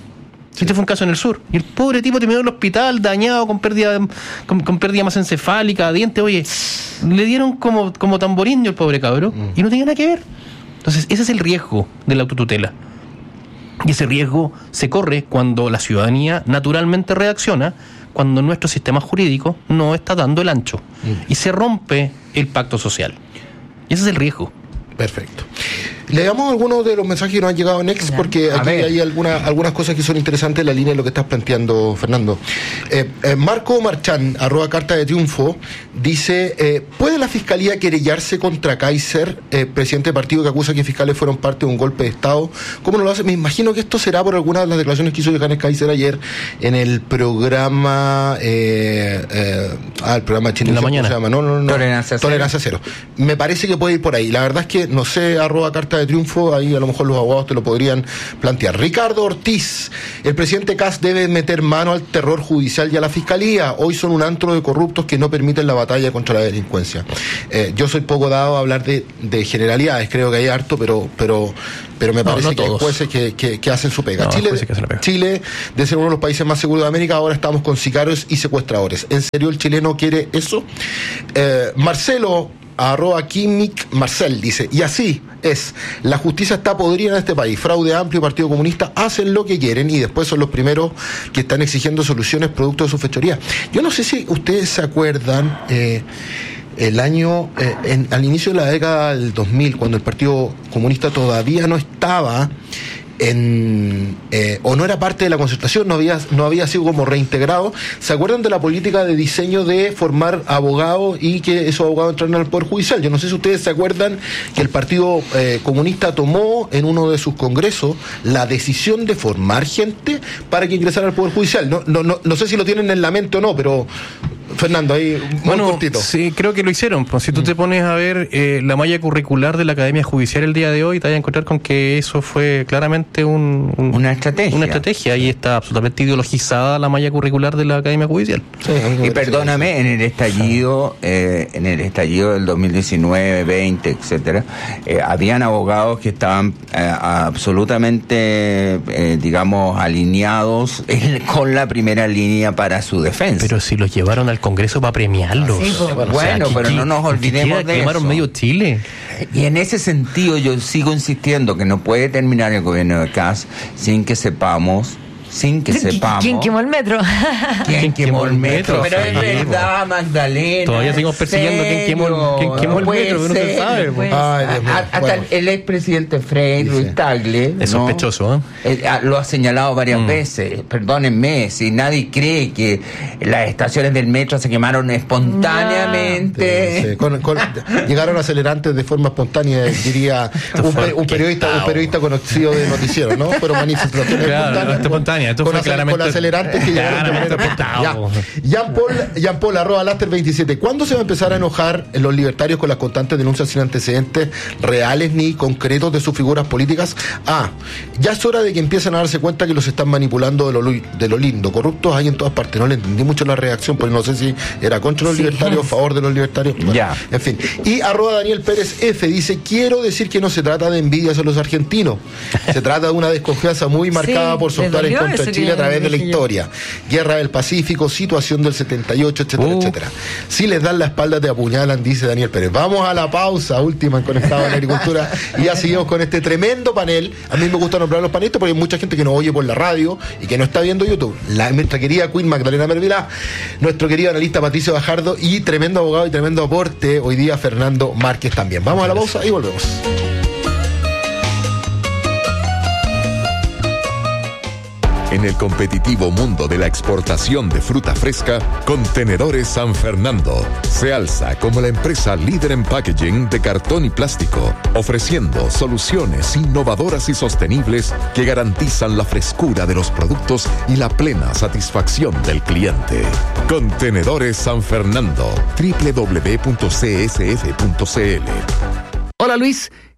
Este fue un caso en el sur. Y el pobre tipo terminó en el hospital, dañado, con pérdida de masa encefálica, dientes. Oye, le dieron como tamborín el pobre cabro y no tenía nada que ver. Entonces, ese es el riesgo de la autotutela. Y ese riesgo se corre cuando la ciudadanía naturalmente reacciona, cuando nuestro sistema jurídico no está dando el ancho. Y se rompe el pacto social. Y ese es el riesgo. Perfecto. Leamos algunos de los mensajes que nos han llegado en X, porque aquí hay algunas cosas que son interesantes en la línea de lo que estás planteando, Fernando. Marco Marchán, @Carta de Triunfo, dice: ¿puede la Fiscalía querellarse contra Kaiser, presidente de partido que acusa que fiscales fueron parte de un golpe de Estado? ¿Cómo no lo hace? Me imagino que esto será por alguna de las declaraciones que hizo Johannes Kaiser ayer en el programa el programa chino. En la mañana. ¿Cómo se llama? No. Tolerancia cero. Me parece que puede ir por ahí. La verdad es que no sé, @Carta de Triunfo, ahí a lo mejor los abogados te lo podrían plantear. Ricardo Ortiz: el presidente Kast debe meter mano al terror judicial y a la fiscalía. Hoy son un antro de corruptos que no permiten la batalla contra la delincuencia. Yo soy poco dado a hablar de generalidades, creo que hay harto, pero me parece que hay jueces que hacen su pega. Chile, de ser uno de los países más seguros de América, ahora estamos con sicarios y secuestradores. ¿En serio el chileno quiere eso? Marcelo, @Quimic Marcel, dice: y así es, la justicia está podrida en este país, fraude amplio, Partido Comunista hacen lo que quieren y después son los primeros que están exigiendo soluciones producto de su fechoría. Yo no sé si ustedes se acuerdan, el año, al inicio de la década del 2000, cuando el Partido Comunista todavía no estaba o no era parte de la concertación, no había sido como reintegrado. ¿Se acuerdan de la política de diseño de formar abogados y que esos abogados entraran al Poder Judicial? Yo no sé si ustedes se acuerdan que el Partido Comunista tomó en uno de sus congresos la decisión de formar gente para que ingresara al Poder Judicial. No sé si lo tienen en la mente o no, pero Fernando, ahí muy cortito. Sí, creo que lo hicieron. Pues, si tú te pones a ver la malla curricular de la Academia Judicial el día de hoy, te vas a encontrar con que eso fue claramente una estrategia. Una estrategia, y está absolutamente ideologizada la malla curricular de la Academia Judicial. Sí, y perdóname, en el estallido del 2019, 20, etcétera, habían abogados que estaban absolutamente, digamos, alineados con la primera línea para su defensa. Pero si los llevaron al Congreso para premiarlos. Sí, bueno, pero no nos olvidemos de quemaron eso. medio Chile. Y en ese sentido yo sigo insistiendo que no puede terminar el gobierno de Kast sin que sepamos. ¿Quién quemó el metro? ¿Quién quemó el metro? Pero es verdad, Magdalena. Todavía seguimos persiguiendo quién quemó el metro, pero no se sabe. Pues. Hasta el expresidente Frei, Ruiz Tagle. Es sospechoso, lo ha señalado varias veces. Perdónenme, si nadie cree que las estaciones del metro se quemaron espontáneamente. Llegaron acelerantes de forma espontánea, diría un periodista conocido de noticiero, ¿no? Pero manifestaciones espontáneas. Esto fue claramente con acelerantes que llegaron de manera Jean-Paul @Laster27. ¿Cuándo se va a empezar a enojar los libertarios con las constantes denuncias sin antecedentes reales ni concretos de sus figuras políticas? Ya es hora de que empiecen a darse cuenta que los están manipulando de lo lindo. Corruptos hay en todas partes. No le entendí mucho la reacción, porque no sé si era contra los libertarios, a favor de los libertarios. Bueno, en fin. Y @Daniel Pérez F dice: quiero decir que no se trata de envidia hacia los argentinos. Se trata de una desconfianza muy marcada por su actuar en contra de Chile a través de la historia. Guerra del Pacífico, situación del 78, etcétera, etcétera. Si les dan la espalda te apuñalan, dice Daniel Pérez. Vamos a la pausa última en Conectado a la Agricultura y ya seguimos con este tremendo panel. A mí me gusta nombrar los panelistas porque hay mucha gente que nos oye por la radio y que no está viendo YouTube. Nuestra querida Queen Magdalena Mervilá, nuestro querido analista Patricio Bajardo y tremendo abogado y tremendo aporte hoy día Fernando Márquez también. Vamos a la pausa y volvemos. En el competitivo mundo de la exportación de fruta fresca, Contenedores San Fernando se alza como la empresa líder en packaging de cartón y plástico, ofreciendo soluciones innovadoras y sostenibles que garantizan la frescura de los productos y la plena satisfacción del cliente. Contenedores San Fernando, www.csf.cl. Hola Luis.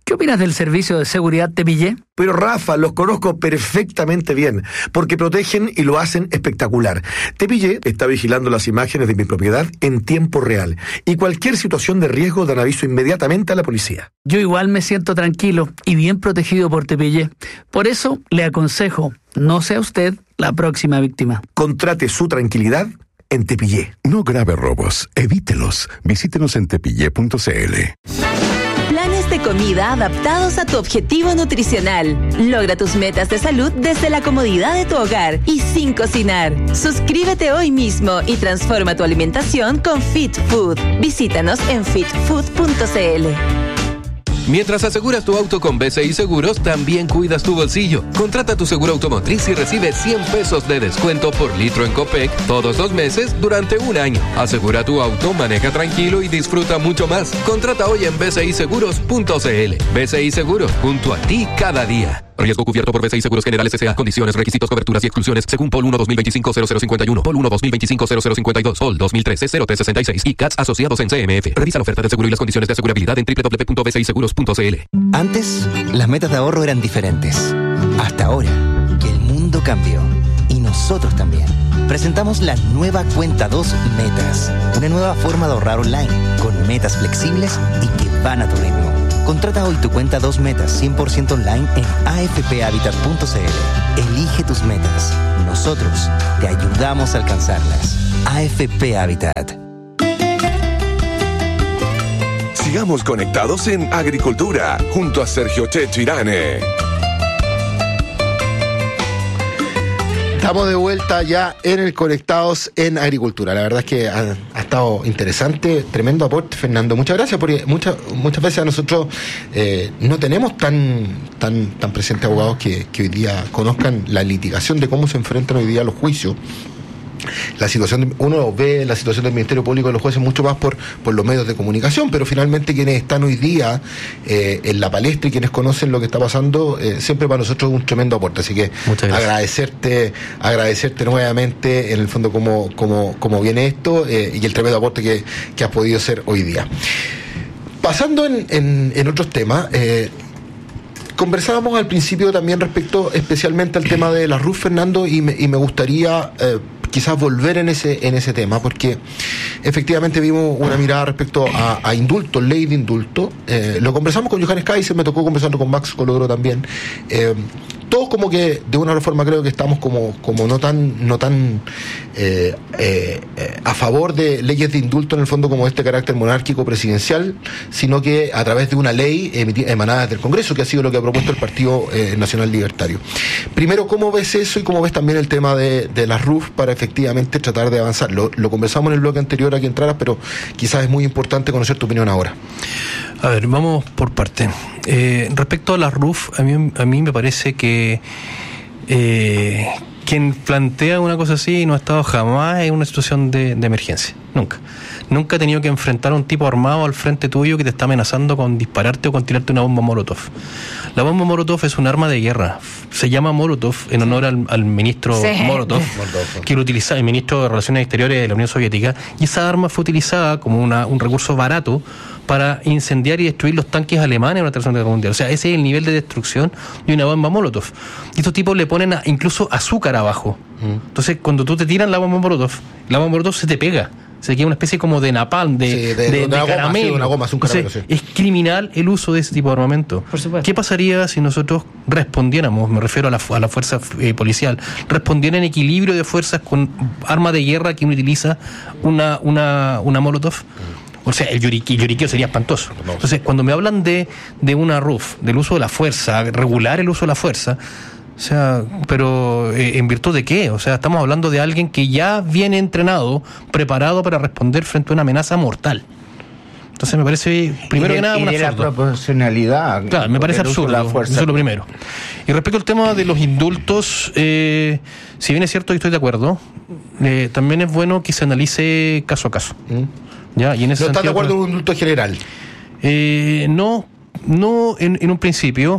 ¿Qué opinas del servicio de seguridad Tepillé? Pero Rafa, los conozco perfectamente bien, porque protegen y lo hacen espectacular. Tepillé está vigilando las imágenes de mi propiedad en tiempo real, y cualquier situación de riesgo dan aviso inmediatamente a la policía. Yo igual me siento tranquilo y bien protegido por Tepillé. Por eso le aconsejo, no sea usted la próxima víctima. Contrate su tranquilidad en Tepillé. No grave robos, evítelos. Visítenos en tepillé.cl. Planes de comida adaptados a tu objetivo nutricional. Logra tus metas de salud desde la comodidad de tu hogar y sin cocinar. Suscríbete hoy mismo y transforma tu alimentación con Fit Food. Visítanos en fitfood.cl. Mientras aseguras tu auto con BCI Seguros, también cuidas tu bolsillo. Contrata tu seguro automotriz y recibe 100 pesos de descuento por litro en Copec todos los meses durante un año. Asegura tu auto, maneja tranquilo y disfruta mucho más. Contrata hoy en bciseguros.cl. BCI Seguros, junto a ti cada día. Riesgo cubierto por BCI Seguros Generales S.A. Condiciones, requisitos, coberturas y exclusiones según POL 1 2025-0051, POL 1 2025-0052, POL 2013-0366 y CATS asociados en CMF. Revisa la oferta de seguro y las condiciones de asegurabilidad en www.bciseguros.cl. Antes, las metas de ahorro eran diferentes. Hasta ahora, que el mundo cambió. Y nosotros también. Presentamos la nueva Cuenta 2 Metas. Una nueva forma de ahorrar online, con metas flexibles y que van a tu ritmo. Contrata hoy tu Cuenta 2 Metas 100% online en afphabitat.cl. Elige tus metas. Nosotros te ayudamos a alcanzarlas. AFP Habitat. Sigamos conectados en Agricultura, junto a Sergio Checho Irane. Estamos de vuelta ya en el Conectados en Agricultura. La verdad es que ha estado interesante, tremendo aporte, Fernando. Muchas gracias, porque muchas veces a nosotros no tenemos tan presentes abogados que hoy día conozcan la litigación de cómo se enfrentan hoy día los juicios. La situación, uno ve la situación del Ministerio Público y los jueces mucho más por los medios de comunicación, pero finalmente quienes están hoy día en la palestra y quienes conocen lo que está pasando, siempre para nosotros es un tremendo aporte. Así que agradecerte nuevamente en el fondo cómo viene esto y el tremendo aporte que has podido hacer hoy día. Pasando en otros temas, conversábamos al principio también respecto especialmente al tema de la RUF, Fernando, y me gustaría quizás volver en ese tema, porque efectivamente vimos una mirada respecto a indulto, ley de indulto. Lo conversamos con Johannes Kaiser, me tocó conversarlo con Max Colodro también. Todos como que de una forma creo que estamos como no tan a favor de leyes de indulto en el fondo como este carácter monárquico presidencial, sino que a través de una ley emanada del Congreso, que ha sido lo que ha propuesto el Partido Nacional Libertario. Primero, ¿cómo ves eso y cómo ves también el tema de las RUF para efectivamente tratar de avanzar? Lo conversamos en el bloque anterior aquí en Traras, pero quizás es muy importante conocer tu opinión ahora. A ver, vamos por parte. Respecto a las RUF, a mí me parece que quien plantea una cosa así no ha estado jamás en una situación de emergencia. Nunca ha tenido que enfrentar a un tipo armado al frente tuyo que te está amenazando con dispararte o con tirarte una bomba Molotov. La bomba Molotov es un arma de guerra. Se llama Molotov en honor al ministro Molotov, que lo utilizaba, el ministro de Relaciones Exteriores de la Unión Soviética, y esa arma fue utilizada como un recurso barato para incendiar y destruir los tanques alemanes en la Tercera Guerra Mundial. O sea, ese es el nivel de destrucción de una bomba Molotov. Y estos tipos le ponen incluso azúcar abajo. Entonces, cuando tú te tiran la bomba Molotov se te pega. Se queda una especie como de napalm, de caramelo. Una goma, un caramelo. Entonces, es criminal el uso de ese tipo de armamento. Por supuesto. ¿Qué pasaría si nosotros respondiéramos, me refiero a la fuerza policial, respondiera en equilibrio de fuerzas con arma de guerra que uno utiliza una Molotov? O sea, el lloriqueo sería espantoso. Entonces, cuando me hablan de una RUF, del uso de la fuerza, regular el uso de la fuerza, o sea, pero ¿en virtud de qué? O sea, estamos hablando de alguien que ya viene entrenado, preparado para responder frente a una amenaza mortal. Entonces me parece, primero que nada, un absurdo. La proporcionalidad. Claro, me parece absurdo. La fuerza. Eso es lo primero. Y respecto al tema de los indultos, si bien es cierto y estoy de acuerdo, también es bueno que se analice caso a caso. ¿Ya? Y en ese ¿No estás de acuerdo con un indulto general? No en un principio.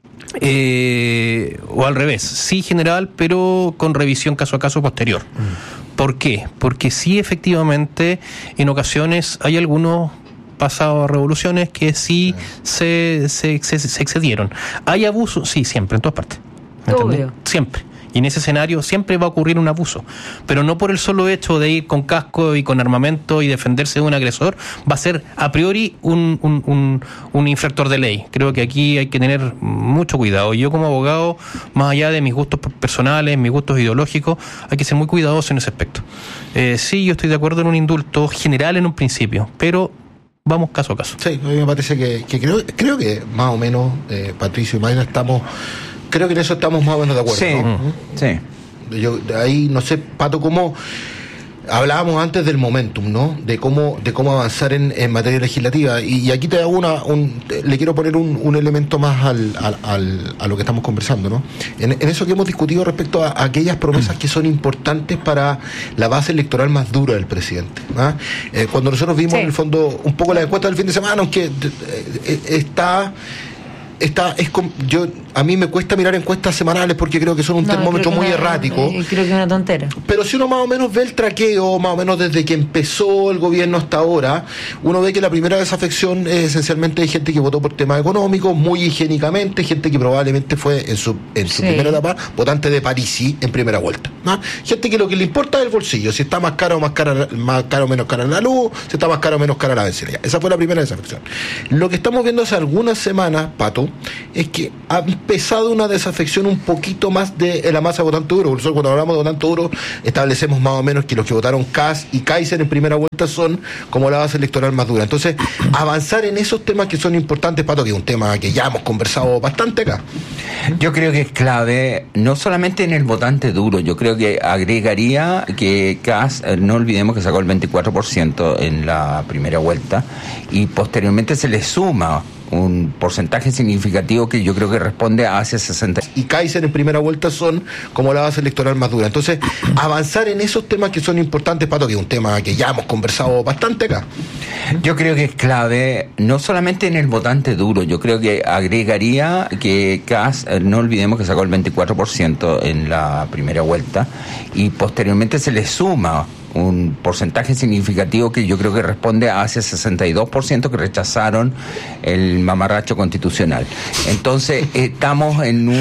O al revés, sí general, pero con revisión caso a caso posterior. ¿Por qué? Porque sí, efectivamente, en ocasiones hay algunos pasado revoluciones que sí se excedieron. ¿Hay abuso? Sí, siempre, en todas partes. Obvio. Siempre. Y en ese escenario siempre va a ocurrir un abuso. Pero no por el solo hecho de ir con casco y con armamento y defenderse de un agresor, va a ser a priori un infractor de ley. Creo que aquí hay que tener mucho cuidado. Yo como abogado, más allá de mis gustos personales, mis gustos ideológicos, hay que ser muy cuidadoso en ese aspecto. Sí, yo estoy de acuerdo en un indulto general en un principio, pero vamos caso a caso. Sí, a mí me parece que creo que más o menos, Patricio y Mayra, creo que en eso estamos más o menos de acuerdo. Sí, ¿no? sí. Yo ahí no sé, Pato, cómo hablábamos antes del momentum, ¿no? De cómo avanzar en materia legislativa. Y aquí te hago le quiero poner un elemento más a lo que estamos conversando, ¿no? En eso que hemos discutido respecto a aquellas promesas que son importantes para la base electoral más dura del presidente, ¿no? Cuando nosotros vimos en el fondo un poco la encuesta del fin de semana, aunque a mí me cuesta mirar encuestas semanales porque creo que son un termómetro muy errático. Creo que es una tontera. Pero si uno más o menos ve el traqueo, más o menos desde que empezó el gobierno hasta ahora, uno ve que la primera desafección es esencialmente de gente que votó por temas económicos, muy higiénicamente, gente que probablemente fue en su primera etapa votante de Parisi en primera vuelta, ¿no? Gente que lo que le importa es el bolsillo, si está más caro o menos cara la luz, si está más caro o menos cara la benzina. Esa fue la primera desafección. Lo que estamos viendo hace algunas semanas, Pato, es que ha empezado una desafección un poquito más de la masa de votante duro. Nosotros cuando hablamos de votante duro establecemos más o menos que los que votaron Kass y Kaiser en primera vuelta son como la base electoral más dura. Entonces, avanzar en esos temas que son importantes, Pato, que es un tema que ya hemos conversado bastante acá. Yo creo que es clave, no solamente en el votante duro, yo creo que agregaría que Kass, no olvidemos que sacó el 24% en la primera vuelta y posteriormente se le suma un porcentaje significativo que yo creo que responde a hacia 60. Y Kaiser en primera vuelta son como la base electoral más dura. Entonces, avanzar en esos temas que son importantes, Pato, que es un tema que ya hemos conversado bastante acá. Yo creo que es clave, no solamente en el votante duro, yo creo que agregaría que Kass, no olvidemos que sacó el 24% en la primera vuelta y posteriormente se le suma un porcentaje significativo que yo creo que responde a ese 62% que rechazaron el mamarracho constitucional. Entonces, estamos en un